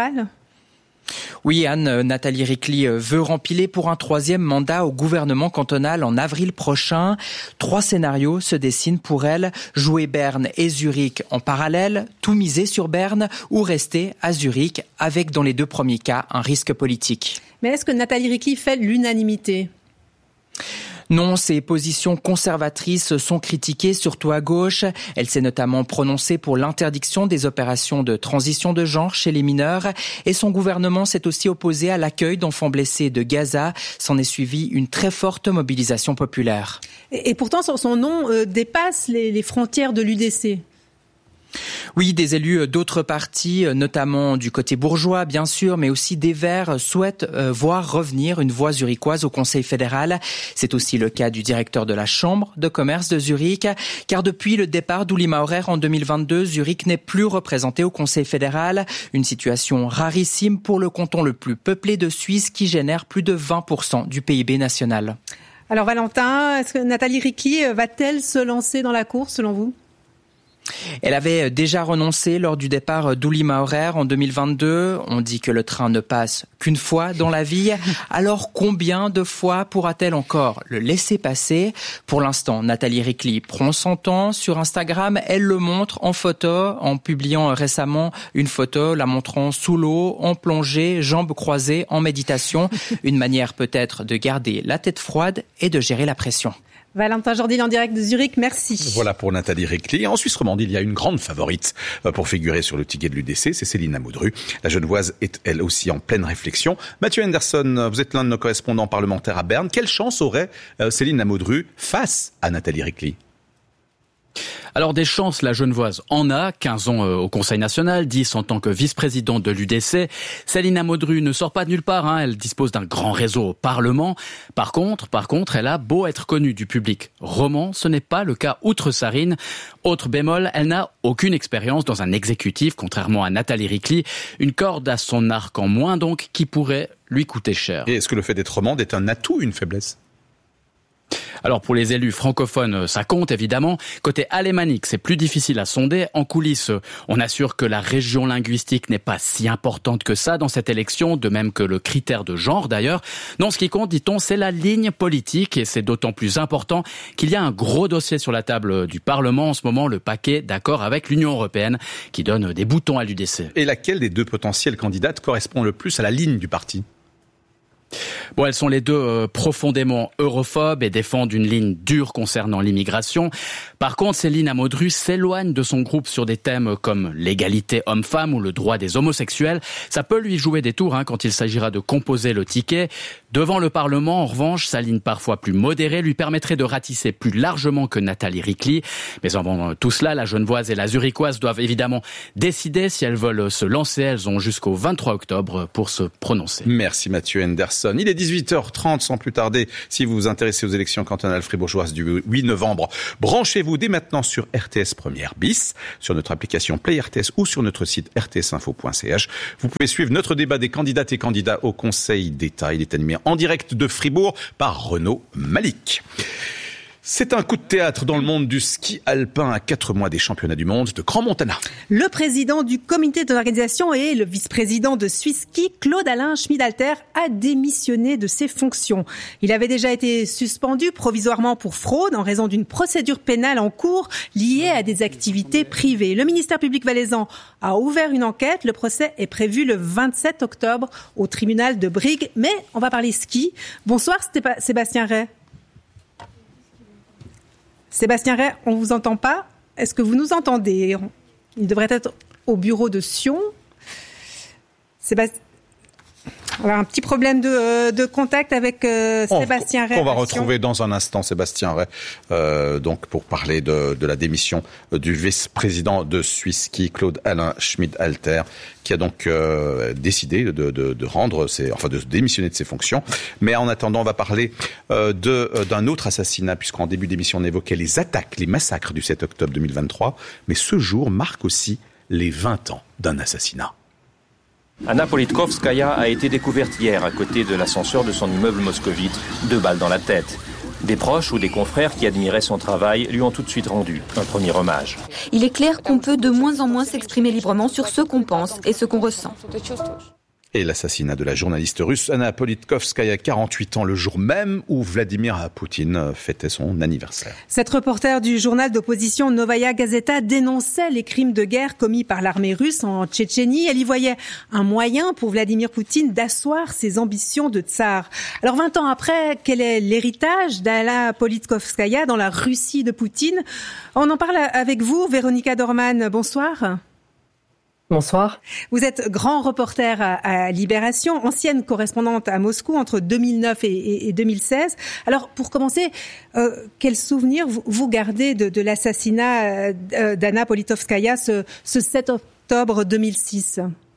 Oui, Anne, Nathalie Rickty veut rempiler pour un troisième mandat au gouvernement cantonal en avril prochain. Trois scénarios se dessinent pour elle. Jouer Berne et Zurich en parallèle, tout miser sur Berne ou rester à Zurich avec, dans les deux premiers cas, un risque politique. Mais est-ce que Nathalie Rickty fait l'unanimité ? Non, ses positions conservatrices sont critiquées, surtout à gauche. Elle s'est notamment prononcée pour l'interdiction des opérations de transition de genre chez les mineurs. Et son gouvernement s'est aussi opposé à l'accueil d'enfants blessés de Gaza. S'en est suivi une très forte mobilisation populaire. Et, et pourtant, son, son nom euh, dépasse les, les frontières de l'U D C. Oui, des élus d'autres partis, notamment du côté bourgeois, bien sûr, mais aussi des Verts, souhaitent euh, voir revenir une voix zurichoise au Conseil fédéral. C'est aussi le cas du directeur de la Chambre de commerce de Zurich, car depuis le départ d'Uli Maurer en deux mille vingt-deux, Zurich n'est plus représenté au Conseil fédéral. Une situation rarissime pour le canton le plus peuplé de Suisse qui génère plus de vingt pour cent du P I B national. Alors Valentin, est-ce que Nathalie Rickli va-t-elle se lancer dans la course selon vous ? Elle avait déjà renoncé lors du départ d'Uli Maurer en deux mille vingt-deux. On dit que le train ne passe qu'une fois dans la vie. Alors combien de fois pourra-t-elle encore le laisser passer ? Pour l'instant, Nathalie Rickli prend son temps. Sur Instagram, elle le montre en photo, en publiant récemment une photo la montrant sous l'eau, en plongée, jambes croisées, en méditation. Une manière peut-être de garder la tête froide et de gérer la pression. Valentin Jordil en direct de Zurich, merci. Voilà pour Nathalie Rickli. En Suisse romande, il y a une grande favorite pour figurer sur le ticket de l'U D C, c'est Céline Amoudru. La Genevoise est elle aussi en pleine réflexion. Mathieu Henderson, vous êtes l'un de nos correspondants parlementaires à Berne. Quelle chance aurait Céline Amoudru face à Nathalie Rickli ? Alors des chances, la Genevoise en a, quinze ans au Conseil national, dix en tant que vice-présidente de l'U D C. Céline Amoudru ne sort pas de nulle part, hein. Elle dispose d'un grand réseau au Parlement. Par contre, par contre, elle a beau être connue du public roman, ce n'est pas le cas outre-Sarine. Autre bémol, elle n'a aucune expérience dans un exécutif, contrairement à Nathalie Rickli. Une corde à son arc en moins donc, qui pourrait lui coûter cher. Et est-ce que le fait d'être romande est un atout ou une faiblesse ? Alors pour les élus francophones, ça compte évidemment. Côté alémanique, c'est plus difficile à sonder. En coulisses, on assure que la région linguistique n'est pas si importante que ça dans cette élection, de même que le critère de genre d'ailleurs. Non, ce qui compte, dit-on, c'est la ligne politique et c'est d'autant plus important qu'il y a un gros dossier sur la table du Parlement en ce moment, le paquet d'accord avec l'Union européenne qui donne des boutons à l'U D C. Et laquelle des deux potentielles candidates correspond le plus à la ligne du parti ? Bon, elles sont les deux euh, profondément europhobes et défendent une ligne dure concernant l'immigration. Par contre, Céline Amoudru s'éloigne de son groupe sur des thèmes comme l'égalité homme-femme ou le droit des homosexuels. Ça peut lui jouer des tours hein, quand il s'agira de composer le ticket. Devant le Parlement, en revanche, sa ligne parfois plus modérée lui permettrait de ratisser plus largement que Nathalie Rickli. Mais avant tout cela, la Genevoise et la Zurichoise doivent évidemment décider si elles veulent se lancer. Elles ont jusqu'au vingt-trois octobre pour se prononcer. Merci Mathieu Henderson. Il est dix-huit heures trente sans plus tarder. Si vous vous intéressez aux élections cantonales fribourgeoises du huit novembre, branchez-vous dès maintenant sur R T S Première bis, sur notre application Play R T S ou sur notre site r t s info point c h. Vous pouvez suivre notre débat des candidates et candidats au Conseil d'État. Il est animé en direct de Fribourg par Renaud Malik. C'est un coup de théâtre dans le monde du ski alpin à quatre mois des championnats du monde de Grand Montana. Le président du comité d'organisation et le vice-président de Swiss Ski, Claude-Alain Schmid-Alter, a démissionné de ses fonctions. Il avait déjà été suspendu provisoirement pour fraude en raison d'une procédure pénale en cours liée à des activités privées. Le ministère public valaisan a ouvert une enquête. Le procès est prévu le vingt-sept octobre au tribunal de Brigue. Mais on va parler ski. Bonsoir Sébastien Ray. Sébastien Ray, on ne vous entend pas. Est-ce que vous nous entendez ? Il devrait être au bureau de Sion. Sébastien... Alors, un petit problème de, de contact avec euh, Sébastien Ray. On va retrouver dans un instant Sébastien Ray, euh, donc pour parler de, de la démission du vice-président de Swiss Ski, Claude-Alain Schmid-Alter, qui a donc euh, décidé de, de, de rendre ses, enfin de démissionner de ses fonctions. Mais en attendant, on va parler euh, de, d'un autre assassinat, puisqu'en début d'émission on évoquait les attaques, les massacres du sept octobre deux mille vingt-trois. Mais ce jour marque aussi les vingt ans d'un assassinat. Anna Politkovskaya a été découverte hier à côté de l'ascenseur de son immeuble moscovite, deux balles dans la tête. Des proches ou des confrères qui admiraient son travail lui ont tout de suite rendu un premier hommage. Il est clair qu'on peut de moins en moins s'exprimer librement sur ce qu'on pense et ce qu'on ressent. Et l'assassinat de la journaliste russe Anna Politkovskaya, quarante-huit ans, le jour même où Vladimir Poutine fêtait son anniversaire. Cette reporter du journal d'opposition Novaya Gazeta dénonçait les crimes de guerre commis par l'armée russe en Tchétchénie. Elle y voyait un moyen pour Vladimir Poutine d'asseoir ses ambitions de tsar. Alors vingt ans après, quel est l'héritage d'Anna Politkovskaya dans la Russie de Poutine? On en parle avec vous, Véronica Dorman. Bonsoir. Bonsoir. Vous êtes grand reporter à, à Libération, ancienne correspondante à Moscou entre deux mille neuf et, et, et deux mille seize. Alors, pour commencer, euh, quel souvenir vous, vous gardez de, de l'assassinat euh, d'Anna Politkovskaya ce, ce sept octobre deux mille six?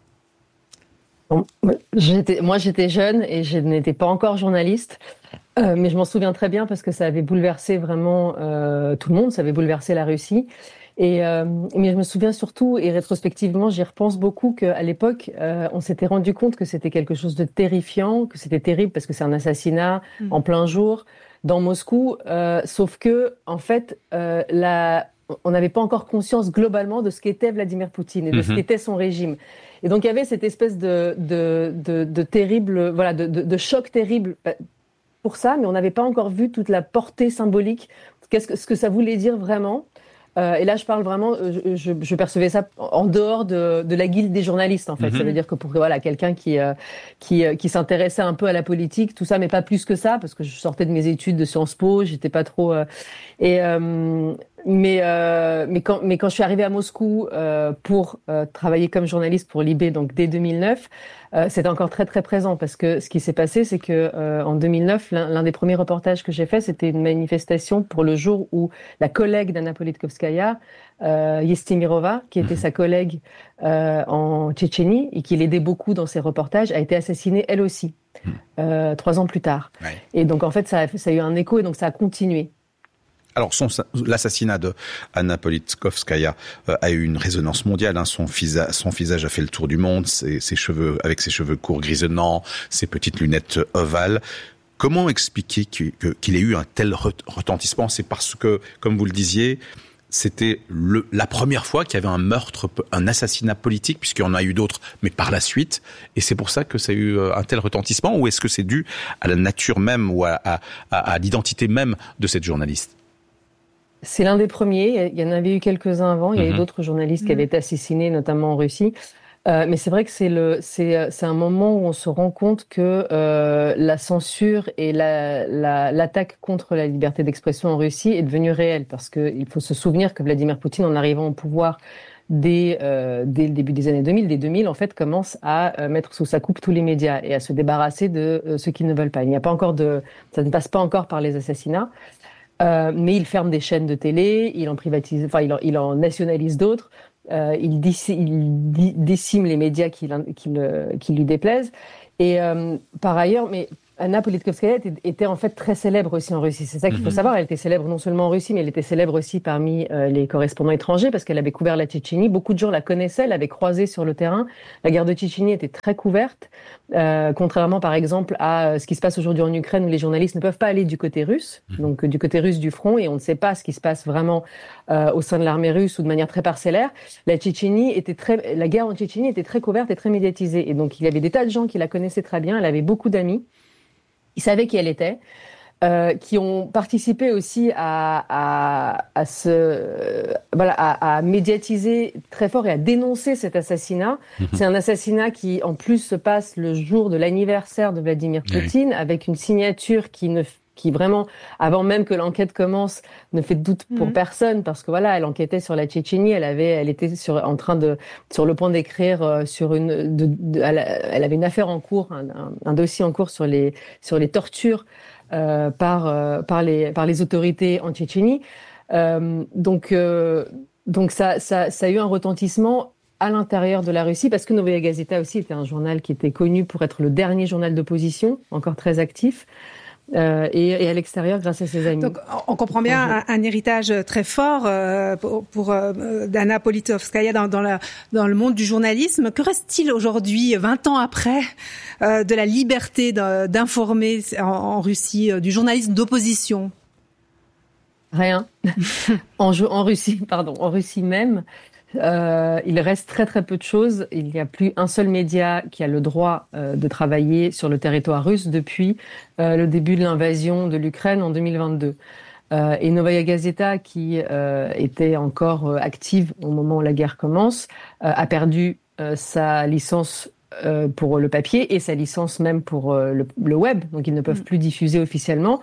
Bon, j'étais, moi, j'étais jeune et je n'étais pas encore journaliste. Euh, mais je m'en souviens très bien parce que ça avait bouleversé vraiment euh, tout le monde, ça avait bouleversé la Russie. Et euh, mais je me souviens surtout, et rétrospectivement, j'y repense beaucoup, qu'à l'époque, euh, on s'était rendu compte que c'était quelque chose de terrifiant, que c'était terrible parce que c'est un assassinat mmh. en plein jour dans Moscou. Euh, sauf que, en fait, euh, la, on n'avait pas encore conscience globalement de ce qu'était Vladimir Poutine et de mmh. ce qu'était son régime. Et donc il y avait cette espèce de de de, de terrible, voilà, de, de, de choc terrible pour ça, mais on n'avait pas encore vu toute la portée symbolique, qu'est-ce que ce que ça voulait dire vraiment. Euh, et là, je parle vraiment, je, je, je percevais ça en dehors de, de la guilde des journalistes, en fait. Mm-hmm. Ça veut dire que pour voilà quelqu'un qui euh, qui qui s'intéressait un peu à la politique, tout ça, mais pas plus que ça, parce que je sortais de mes études de Sciences Po, j'étais pas trop. Euh, et euh, mais euh, mais quand mais quand je suis arrivée à Moscou euh, pour euh, travailler comme journaliste pour Libé, donc dès deux mille neuf, euh, c'était encore très très présent parce que ce qui s'est passé, c'est que euh, en deux mille neuf, l'un, l'un des premiers reportages que j'ai fait, c'était une manifestation pour le jour où la collègue d'Anna Politkovskaya, euh, Yestimirova, qui était sa collègue euh, en Tchétchénie et qui l'aidait beaucoup dans ses reportages, a été assassinée elle aussi euh, trois ans plus tard. Ouais. Et donc en fait, ça a, ça a eu un écho et donc ça a continué. Alors, son, l'assassinat de Anna Politkovskaya euh, a eu une résonance mondiale. Hein. Son, visa, son visage a fait le tour du monde, ses, ses cheveux, avec ses cheveux courts grisonnants, ses petites lunettes ovales. Comment expliquer qu'il, qu'il ait eu un tel retentissement? C'est parce que, comme vous le disiez, c'était le, la première fois qu'il y avait un meurtre, un assassinat politique, puisqu'il y en a eu d'autres, mais par la suite. Et c'est pour ça que ça a eu un tel retentissement? Ou est-ce que c'est dû à la nature même ou à, à, à, à l'identité même de cette journaliste? C'est l'un des premiers. Il y en avait eu quelques-uns avant. Il y a mmh. eu d'autres journalistes mmh. qui avaient été assassinés, notamment en Russie. Euh, mais c'est vrai que c'est le, c'est, c'est un moment où on se rend compte que euh, la censure et la, la, l'attaque contre la liberté d'expression en Russie est devenue réelle. Parce que il faut se souvenir que Vladimir Poutine, en arrivant au pouvoir dès, euh, dès le début des années deux mille, dès deux mille, en fait, commence à euh, mettre sous sa coupe tous les médias et à se débarrasser de euh, ceux qui ne veulent pas. Il n'y a pas encore de, ça ne passe pas encore par les assassinats. Euh, mais il ferme des chaînes de télé, il en privatise, enfin il en, il en nationalise d'autres, euh, il, déci, il décime les médias qui, qui, le, qui lui déplaisent. Et euh, par ailleurs, mais Anna Politkovskaya était, était en fait très célèbre aussi en Russie. C'est ça qu'il faut savoir. Elle était célèbre non seulement en Russie, mais elle était célèbre aussi parmi euh, les correspondants étrangers parce qu'elle avait couvert la Tchétchénie. Beaucoup de gens la connaissaient, elle avait croisé sur le terrain. La guerre de Tchétchénie était très couverte, euh, contrairement par exemple à ce qui se passe aujourd'hui en Ukraine où les journalistes ne peuvent pas aller du côté russe, donc du côté russe du front, et on ne sait pas ce qui se passe vraiment euh, au sein de l'armée russe ou de manière très parcellaire. La Tchétchénie était très, la guerre en Tchétchénie était très couverte et très médiatisée, et donc il y avait des tas de gens qui la connaissaient très bien. Elle avait beaucoup d'amis. Ils savaient qui elle était, euh, qui ont participé aussi à, à, à se, euh, voilà, à, à médiatiser très fort et à dénoncer cet assassinat. Mmh. C'est un assassinat qui, en plus, se passe le jour de l'anniversaire de Vladimir Poutine, oui. avec une signature qui ne qui vraiment, avant même que l'enquête commence, ne fait de doute pour mmh. personne, parce que voilà, elle enquêtait sur la Tchétchénie, elle avait, elle était sur, en train de, sur le point d'écrire euh, sur une, de, de, elle, elle avait une affaire en cours, un, un, un dossier en cours sur les, sur les tortures euh, par, euh, par les, par les autorités en Tchétchénie. Euh, donc, euh, donc ça, ça, ça a eu un retentissement à l'intérieur de la Russie, parce que Novaya Gazeta aussi était un journal qui était connu pour être le dernier journal d'opposition, encore très actif. Euh, et, et à l'extérieur grâce à ses amis. Donc on comprend bien un, un héritage très fort euh, pour, pour euh, d'Anna Politkovskaya dans, dans, la, dans le monde du journalisme. Que reste-t-il aujourd'hui, vingt ans après, euh, de la liberté d'informer en, en Russie, euh, du journalisme d'opposition? Rien. en, en Russie, pardon, en Russie même. Euh, il reste très très peu de choses. Il n'y a plus un seul média qui a le droit euh, de travailler sur le territoire russe depuis euh, le début de l'invasion de l'Ukraine en deux mille vingt-deux. Euh, et Novaya Gazeta, qui euh, était encore euh, active au moment où la guerre commence, euh, a perdu euh, sa licence euh, pour le papier et sa licence même pour euh, le, le web. Donc ils ne peuvent plus diffuser officiellement.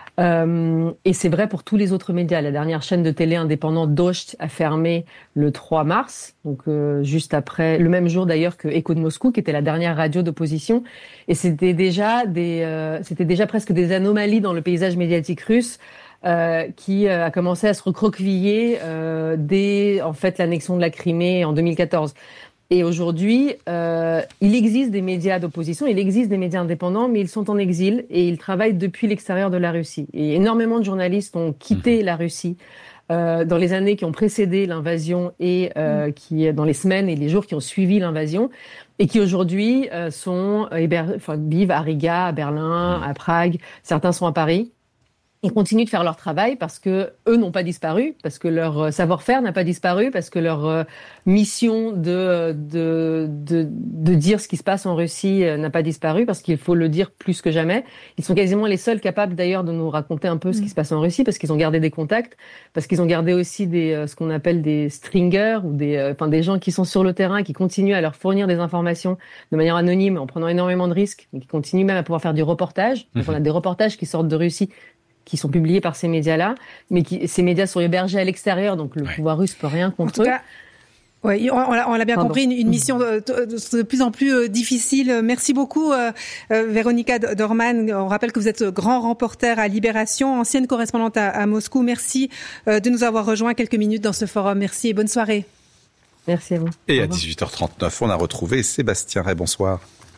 Euh, et c'est vrai pour tous les autres médias. La dernière chaîne de télé indépendante Dost a fermé le trois mars, donc euh, juste après, le même jour d'ailleurs que Écho de Moscou, qui était la dernière radio d'opposition. Et c'était déjà des, euh, c'était déjà presque des anomalies dans le paysage médiatique russe. Euh, qui euh, a commencé à se recroqueviller euh, dès en fait l'annexion de la Crimée en deux mille quatorze. Et aujourd'hui, euh, il existe des médias d'opposition, il existe des médias indépendants, mais ils sont en exil et ils travaillent depuis l'extérieur de la Russie. Et énormément de journalistes ont quitté la Russie euh, dans les années qui ont précédé l'invasion et euh, qui, dans les semaines et les jours qui ont suivi l'invasion, et qui aujourd'hui euh, sont héber- enfin, vivent à Riga, à Berlin, à Prague. Certains sont à Paris. Ils continuent de faire leur travail parce que eux n'ont pas disparu, parce que leur savoir-faire n'a pas disparu, parce que leur mission de de de, de dire ce qui se passe en Russie n'a pas disparu, parce qu'il faut le dire plus que jamais. Ils sont quasiment les seuls capables d'ailleurs de nous raconter un peu ce qui se passe en Russie, parce qu'ils ont gardé des contacts, parce qu'ils ont gardé aussi des ce qu'on appelle des stringers ou des enfin des gens qui sont sur le terrain, qui continuent à leur fournir des informations de manière anonyme en prenant énormément de risques, et qui continuent même à pouvoir faire du reportage. Donc on a des reportages qui sortent de Russie, qui sont publiés par ces médias-là, mais qui, ces médias sont hébergés à l'extérieur, donc le ouais. pouvoir russe peut rien contre eux. Oui, on, on l'a bien Pardon. compris, une, une mission de, de, de plus en plus euh, difficile. Merci beaucoup, euh, euh, Véronica Dorman. On rappelle que vous êtes grand reporter à Libération, ancienne correspondante à, à Moscou. Merci euh, de nous avoir rejoints quelques minutes dans ce forum. Merci et bonne soirée. Merci à vous. Et à dix-huit heures trente-neuf, on a retrouvé Sébastien Ray. Bonsoir.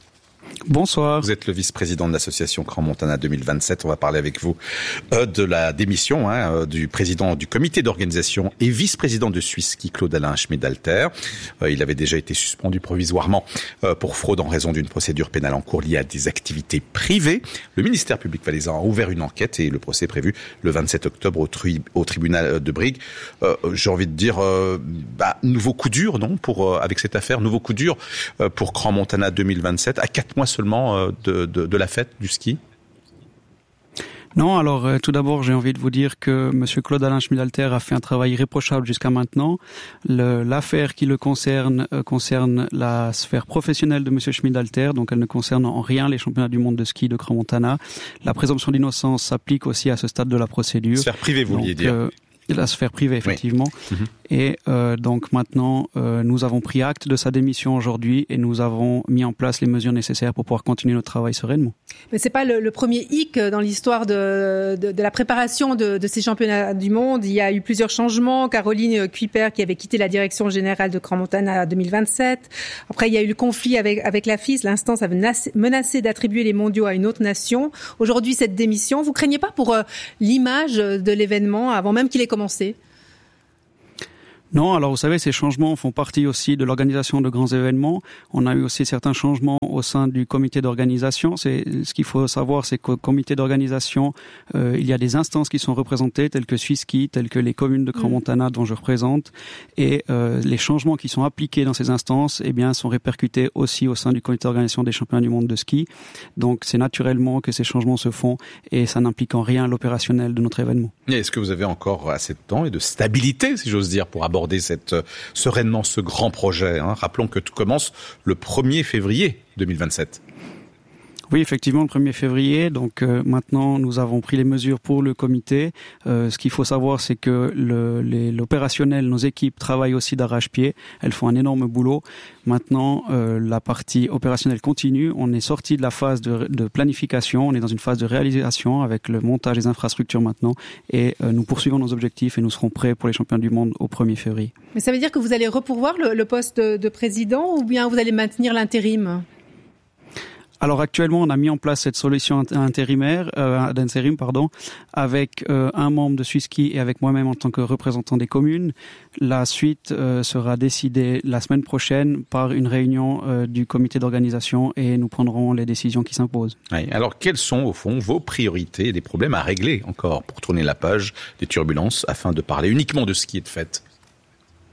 Bonsoir. Vous êtes le vice-président de l'association Crans-Montana deux mille vingt-sept. On va parler avec vous euh, de la démission hein, euh, du président du comité d'organisation et vice-président de Suisse-Ski, Claude-Alain Schmid-Alter. Euh, il avait déjà été suspendu provisoirement euh, pour fraude en raison d'une procédure pénale en cours liée à des activités privées. Le ministère public valaisan a ouvert une enquête et le procès est prévu le vingt-sept octobre au, tri- au tribunal de Brigue. Euh, j'ai envie de dire, euh, bah, nouveau coup dur, non, pour euh, avec cette affaire, nouveau coup dur euh, pour Crans-Montana deux mille vingt-sept, à quatre mois seulement de, de, de la fête du ski. Non, alors euh, tout d'abord, j'ai envie de vous dire que Monsieur Claude-Alain Schmid-Alter a fait un travail irréprochable jusqu'à maintenant. Le, l'affaire qui le concerne euh, concerne la sphère professionnelle de Monsieur Schmid-Alter, donc elle ne concerne en rien les championnats du monde de ski de Crans-Montana. La présomption d'innocence s'applique aussi à ce stade de la procédure. Sphère privée, vous vouliez dire. Euh, La sphère privée, effectivement. Oui. Mmh. Et euh, donc maintenant, euh, nous avons pris acte de sa démission aujourd'hui et nous avons mis en place les mesures nécessaires pour pouvoir continuer notre travail sereinement. Mais c'est pas le, le premier hic dans l'histoire de, de, de la préparation de, de ces championnats du monde. Il y a eu plusieurs changements. Caroline Kuiper qui avait quitté la direction générale de Crans-Montana deux mille vingt-sept. Après, il y a eu le conflit avec, avec la F I S. L'instance avait menacé d'attribuer les mondiaux à une autre nation. Aujourd'hui, cette démission, vous craignez pas pour euh, l'image de l'événement avant même qu'il ait commencé? Non, alors vous savez, ces changements font partie aussi de l'organisation de grands événements. On a eu aussi certains changements au sein du comité d'organisation. C'est ce qu'il faut savoir, c'est qu'au comité d'organisation, euh, il y a des instances qui sont représentées, telles que Suisse-Ski, telles que les communes de Crans-Montana dont je représente, et euh, les changements qui sont appliqués dans ces instances, eh bien, sont répercutés aussi au sein du comité d'organisation des championnats du monde de ski. Donc, c'est naturellement que ces changements se font, et ça n'implique en rien l'opérationnel de notre événement. Et est-ce que vous avez encore assez de temps et de stabilité, si j'ose dire, pour aborder Cette, euh, sereinement ce grand projet hein. Rappelons que tout commence le premier février deux mille vingt-sept. Oui, effectivement, le premier février. Donc euh, maintenant, nous avons pris les mesures pour le comité. Euh, ce qu'il faut savoir, c'est que le, les, l'opérationnel, nos équipes travaillent aussi d'arrache-pied. Elles font un énorme boulot. Maintenant, euh, la partie opérationnelle continue. On est sorti de la phase de, de planification. On est dans une phase de réalisation avec le montage des infrastructures maintenant. Et euh, nous poursuivons nos objectifs et nous serons prêts pour les championnats du monde au premier février. Mais ça veut dire que vous allez repourvoir le, le poste de, de président ou bien vous allez maintenir l'intérim ? Alors actuellement, on a mis en place cette solution intérimaire, euh, d'intérim, pardon, avec euh, un membre de Suisse-Ski et avec moi-même en tant que représentant des communes. La suite euh, sera décidée la semaine prochaine par une réunion euh, du comité d'organisation et nous prendrons les décisions qui s'imposent. Oui. Alors, quelles sont au fond vos priorités et les problèmes à régler encore pour tourner la page des turbulences afin de parler uniquement de ski et de fête ?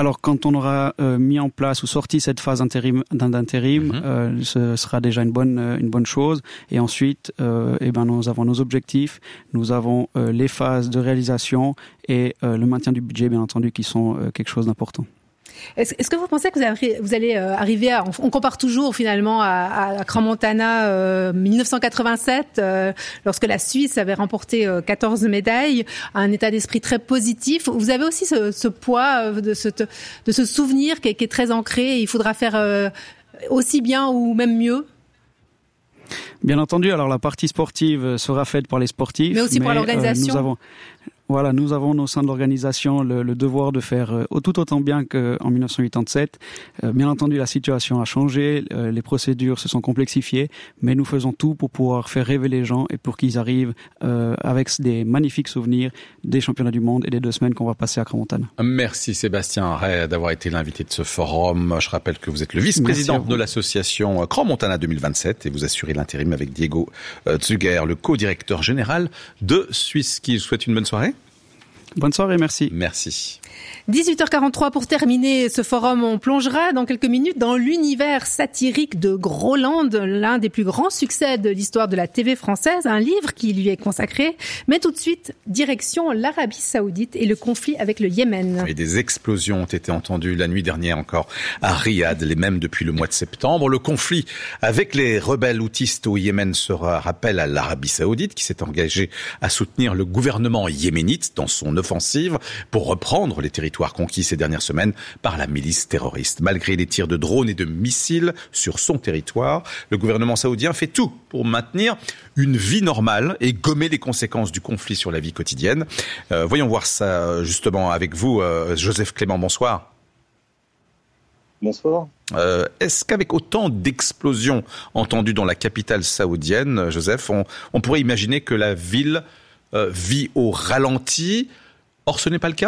Alors, quand on aura euh, mis en place ou sorti cette phase intérim, d'intérim, mmh. euh, ce sera déjà une bonne, une bonne chose. Et ensuite, euh, eh ben, nous avons nos objectifs, nous avons euh, les phases de réalisation et euh, le maintien du budget, bien entendu, qui sont euh, quelque chose d'important. Est-ce, est-ce que vous pensez que vous, avez, vous allez euh, arriver à... On, on compare toujours finalement à, à Crans-Montana euh, dix-neuf cent quatre-vingt-sept, euh, lorsque la Suisse avait remporté euh, quatorze médailles, un état d'esprit très positif. Vous avez aussi ce, ce poids euh, de, ce, de ce souvenir qui est, qui est très ancré. Et il faudra faire euh, aussi bien ou même mieux. Bien entendu, alors la partie sportive sera faite par les sportifs. Mais aussi mais, par l'organisation. Euh, nous avons... Voilà, nous avons au sein de l'organisation le, le devoir de faire euh, tout autant bien qu'en dix-neuf cent quatre-vingt-sept. Euh, bien entendu, la situation a changé, euh, les procédures se sont complexifiées, mais nous faisons tout pour pouvoir faire rêver les gens et pour qu'ils arrivent euh, avec des magnifiques souvenirs des championnats du monde et des deux semaines qu'on va passer à Crans-Montana. Merci Sébastien Ray d'avoir été l'invité de ce forum. Je rappelle que vous êtes le vice-président de l'association Crans-Montana deux mille vingt-sept et vous assurez l'intérim avec Diego Zuger, le co-directeur général de Swisski. Je vous souhaite une bonne soirée. Bonne soirée, merci. Merci. dix-huit heures quarante-trois pour terminer ce forum. On plongera dans quelques minutes dans l'univers satirique de Groland, l'un des plus grands succès de l'histoire de la T V française, un livre qui lui est consacré. Mais tout de suite, direction l'Arabie Saoudite et le conflit avec le Yémen. Et des explosions ont été entendues la nuit dernière encore à Riyad, les mêmes depuis le mois de septembre. Le conflit avec les rebelles houthis au Yémen sera rappel à l'Arabie Saoudite qui s'est engagée à soutenir le gouvernement yéménite dans son offensive pour reprendre les territoires conquis ces dernières semaines par la milice terroriste. Malgré les tirs de drones et de missiles sur son territoire, le gouvernement saoudien fait tout pour maintenir une vie normale et gommer les conséquences du conflit sur la vie quotidienne. Euh, voyons voir ça justement avec vous, euh, Joseph Clément, bonsoir. Bonsoir. Euh, est-ce qu'avec autant d'explosions entendues dans la capitale saoudienne, Joseph, on, on pourrait imaginer que la ville euh, vit au ralenti ? Or, ce n'est pas le cas ?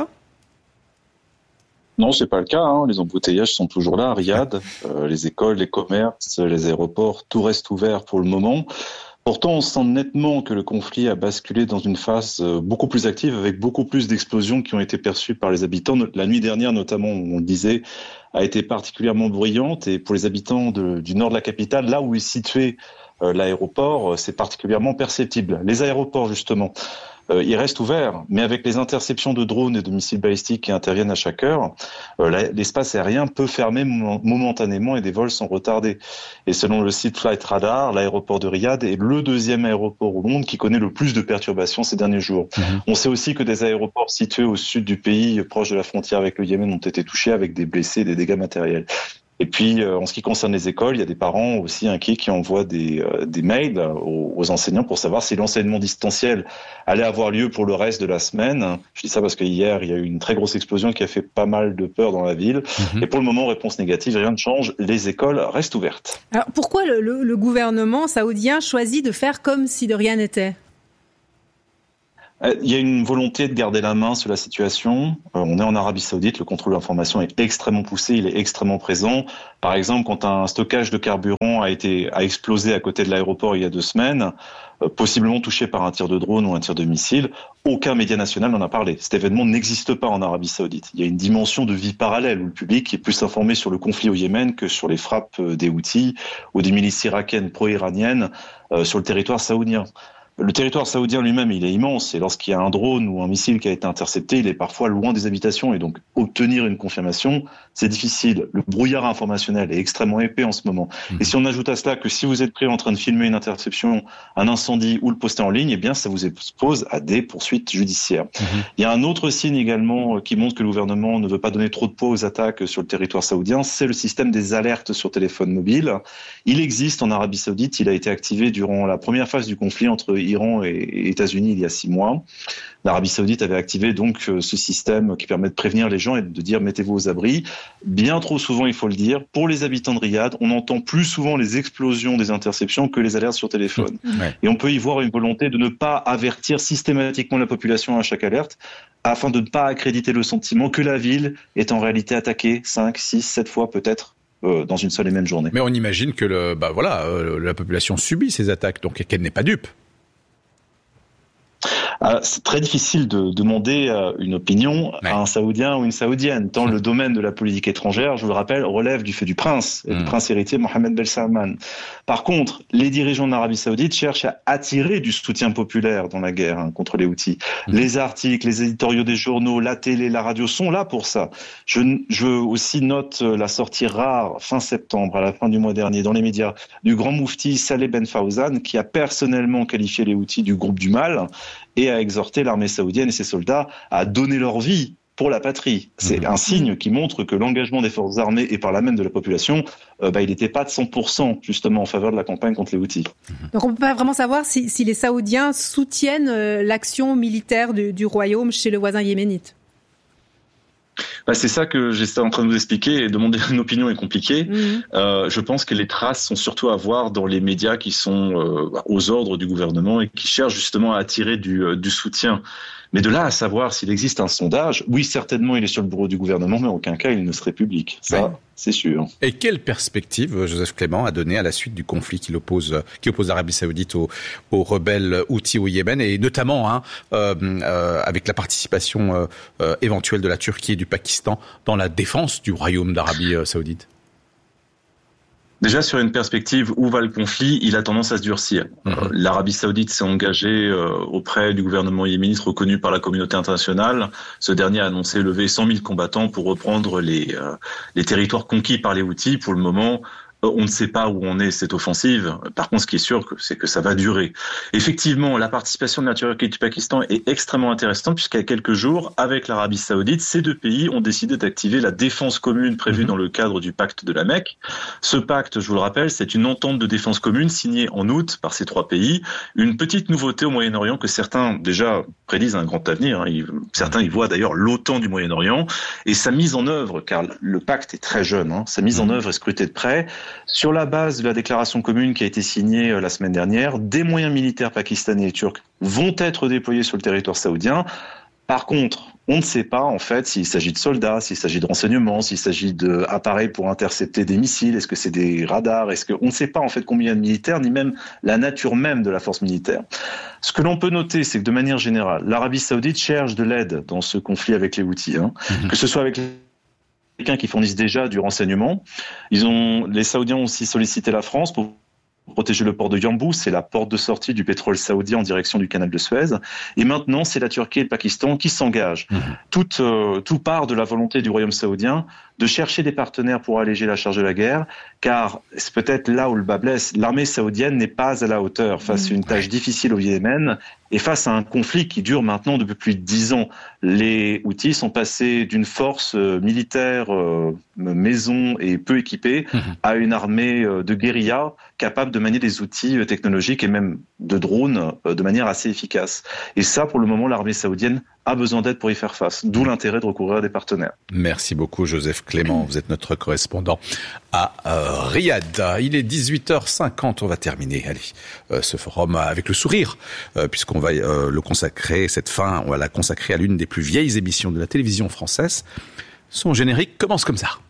Non, c'est pas le cas. Hein. Les embouteillages sont toujours là à Riyad. Euh, les écoles, les commerces, les aéroports, tout reste ouvert pour le moment. Pourtant, on sent nettement que le conflit a basculé dans une phase beaucoup plus active, avec beaucoup plus d'explosions qui ont été perçues par les habitants. La nuit dernière, notamment, on le disait, a été particulièrement bruyante. Et pour les habitants de, du nord de la capitale, là où est situé euh, l'aéroport, c'est particulièrement perceptible. Les aéroports, justement, Euh, il reste ouvert, mais avec les interceptions de drones et de missiles balistiques qui interviennent à chaque heure, euh, l'espace aérien peut fermer momentanément et des vols sont retardés. Et selon le site Flight Radar, l'aéroport de Riyad est le deuxième aéroport au monde qui connaît le plus de perturbations ces derniers jours. Mmh. On sait aussi que des aéroports situés au sud du pays, proche de la frontière avec le Yémen, ont été touchés avec des blessés et des dégâts matériels. Et puis, euh, en ce qui concerne les écoles, il y a des parents aussi inquiets qui envoient des, euh, des mails aux, aux enseignants pour savoir si l'enseignement distanciel allait avoir lieu pour le reste de la semaine. Je dis ça parce que hier, il y a eu une très grosse explosion qui a fait pas mal de peur dans la ville. Mmh. Et pour le moment, réponse négative, rien ne change. Les écoles restent ouvertes. Alors, pourquoi le, le, le gouvernement saoudien choisit de faire comme si de rien n'était ? Il y a une volonté de garder la main sur la situation. Euh, on est en Arabie Saoudite, le contrôle de l'information est extrêmement poussé, il est extrêmement présent. Par exemple, quand un stockage de carburant a été a explosé à côté de l'aéroport il y a deux semaines, euh, possiblement touché par un tir de drone ou un tir de missile, aucun média national n'en a parlé. Cet événement n'existe pas en Arabie Saoudite. Il y a une dimension de vie parallèle où le public est plus informé sur le conflit au Yémen que sur les frappes des Houthis ou des milices irakiennes pro-iraniennes euh, sur le territoire saoudien. Le territoire saoudien lui-même, il est immense, et lorsqu'il y a un drone ou un missile qui a été intercepté, il est parfois loin des habitations, et donc obtenir une confirmation, c'est difficile. Le brouillard informationnel est extrêmement épais en ce moment. Mmh. Et si on ajoute à cela que si vous êtes pris en train de filmer une interception, un incendie ou le poster en ligne, eh bien ça vous expose à des poursuites judiciaires. Mmh. Il y a un autre signe également qui montre que le gouvernement ne veut pas donner trop de poids aux attaques sur le territoire saoudien, c'est le système des alertes sur téléphone mobile. Il existe en Arabie Saoudite, il a été activé durant la première phase du conflit entre Iran et États-Unis il y a six mois. L'Arabie Saoudite avait activé donc ce système qui permet de prévenir les gens et de dire mettez-vous aux abris. Bien trop souvent, il faut le dire, pour les habitants de Riyad, on entend plus souvent les explosions des interceptions que les alertes sur téléphone. Ouais. Et on peut y voir une volonté de ne pas avertir systématiquement la population à chaque alerte, afin de ne pas accréditer le sentiment que la ville est en réalité attaquée cinq, six, sept fois peut-être euh, dans une seule et même journée. Mais on imagine que le, bah voilà, euh, la population subit ces attaques, donc qu'elle n'est pas dupe. Euh, c'est très difficile de demander euh, une opinion ouais. à un Saoudien ou une Saoudienne, tant mmh. le domaine de la politique étrangère, je vous le rappelle, relève du fait du prince, et mmh. du prince héritier Mohammed Ben Salman. Par contre, les dirigeants d'Arabie Saoudite cherchent à attirer du soutien populaire dans la guerre hein, contre les Houthis. Mmh. Les articles, les éditoriaux des journaux, la télé, la radio sont là pour ça. Je, je aussi note la sortie rare, fin septembre, à la fin du mois dernier, dans les médias, du grand moufti Saleh Ben Fawzan, qui a personnellement qualifié les Houthis du groupe du mal, et a exhorté l'armée saoudienne et ses soldats à donner leur vie pour la patrie. C'est mmh. un signe qui montre que l'engagement des forces armées et par là même de la population, euh, bah, il n'était pas de cent pour cent justement en faveur de la campagne contre les Houthis. Donc on ne peut pas vraiment savoir si, si les Saoudiens soutiennent euh, l'action militaire du, du royaume chez le voisin yéménite. Bah, c'est ça que j'étais en train de vous expliquer, et demander une opinion est compliqué. Mmh. Euh, je pense que les traces sont surtout à voir dans les médias qui sont euh, aux ordres du gouvernement et qui cherchent justement à attirer du, euh, du soutien. Mais de là à savoir s'il existe un sondage, oui, certainement il est sur le bureau du gouvernement, mais en aucun cas il ne serait public. Ça, ouais. c'est sûr. Et quelle perspective Joseph Clément a donné à la suite du conflit qui oppose, qui oppose l'Arabie Saoudite aux, aux rebelles Houthis au Yémen, et notamment hein, euh, euh, avec la participation euh, euh, éventuelle de la Turquie et du Pakistan dans la défense du royaume d'Arabie Saoudite? Déjà, sur une perspective où va le conflit, il a tendance à se durcir. Mmh. Euh, L'Arabie Saoudite s'est engagée euh, auprès du gouvernement yéménite reconnu par la communauté internationale. Ce dernier a annoncé lever cent mille combattants pour reprendre les, euh, les territoires conquis par les Houthis. Pour le moment, on ne sait pas où on est cette offensive. Par contre, ce qui est sûr, c'est que ça va durer. Effectivement, la participation de la Turquie et du Pakistan est extrêmement intéressante, puisqu'il y a quelques jours, avec l'Arabie Saoudite, ces deux pays ont décidé d'activer la défense commune prévue mmh. dans le cadre du pacte de la Mecque. Ce pacte, je vous le rappelle, c'est une entente de défense commune signée en août par ces trois pays. Une petite nouveauté au Moyen-Orient que certains, déjà, prédisent un grand avenir. Hein. Ils, certains y voient d'ailleurs l'OTAN du Moyen-Orient. Et sa mise en œuvre, car le pacte est très jeune, hein, sa mise en œuvre est scrutée de près. Sur la base de la déclaration commune qui a été signée la semaine dernière, des moyens militaires pakistanais et turcs vont être déployés sur le territoire saoudien. Par contre, on ne sait pas en fait s'il s'agit de soldats, s'il s'agit de renseignements, s'il s'agit d'appareils pour intercepter des missiles, est-ce que c'est des radars, est-ce que on ne sait pas en fait combien il y a de militaires, ni même la nature même de la force militaire. Ce que l'on peut noter, c'est que de manière générale, l'Arabie Saoudite cherche de l'aide dans ce conflit avec les Houthis, hein, mmh. que ce soit avec les Américains qui fournissent déjà du renseignement. Ils ont, les Saoudiens ont aussi sollicité la France pour protéger le port de Yanbu, c'est la porte de sortie du pétrole saoudien en direction du canal de Suez. Et maintenant, c'est la Turquie et le Pakistan qui s'engagent. Mmh. Tout, euh, tout part de la volonté du royaume saoudien de chercher des partenaires pour alléger la charge de la guerre, car c'est peut-être là où le bas blesse. L'armée saoudienne n'est pas à la hauteur face à une tâche difficile au Yémen et face à un conflit qui dure maintenant depuis plus de dix ans. Les Houthis sont passés d'une force euh, militaire euh, maison et peu équipée mmh. à une armée euh, de guérilla capable de manier des outils euh, technologiques et même de drones euh, de manière assez efficace. Et ça, pour le moment, l'armée saoudienne a besoin d'aide pour y faire face, d'où l'intérêt de recourir à des partenaires. Merci beaucoup Joseph Clément, vous êtes notre correspondant à euh, Riyad. Il est dix-huit heures cinquante, on va terminer allez, euh, ce forum avec le sourire, euh, puisqu'on va euh, le consacrer, cette fin, on va la consacrer à l'une des plus vieilles émissions de la télévision française. Son générique commence comme ça.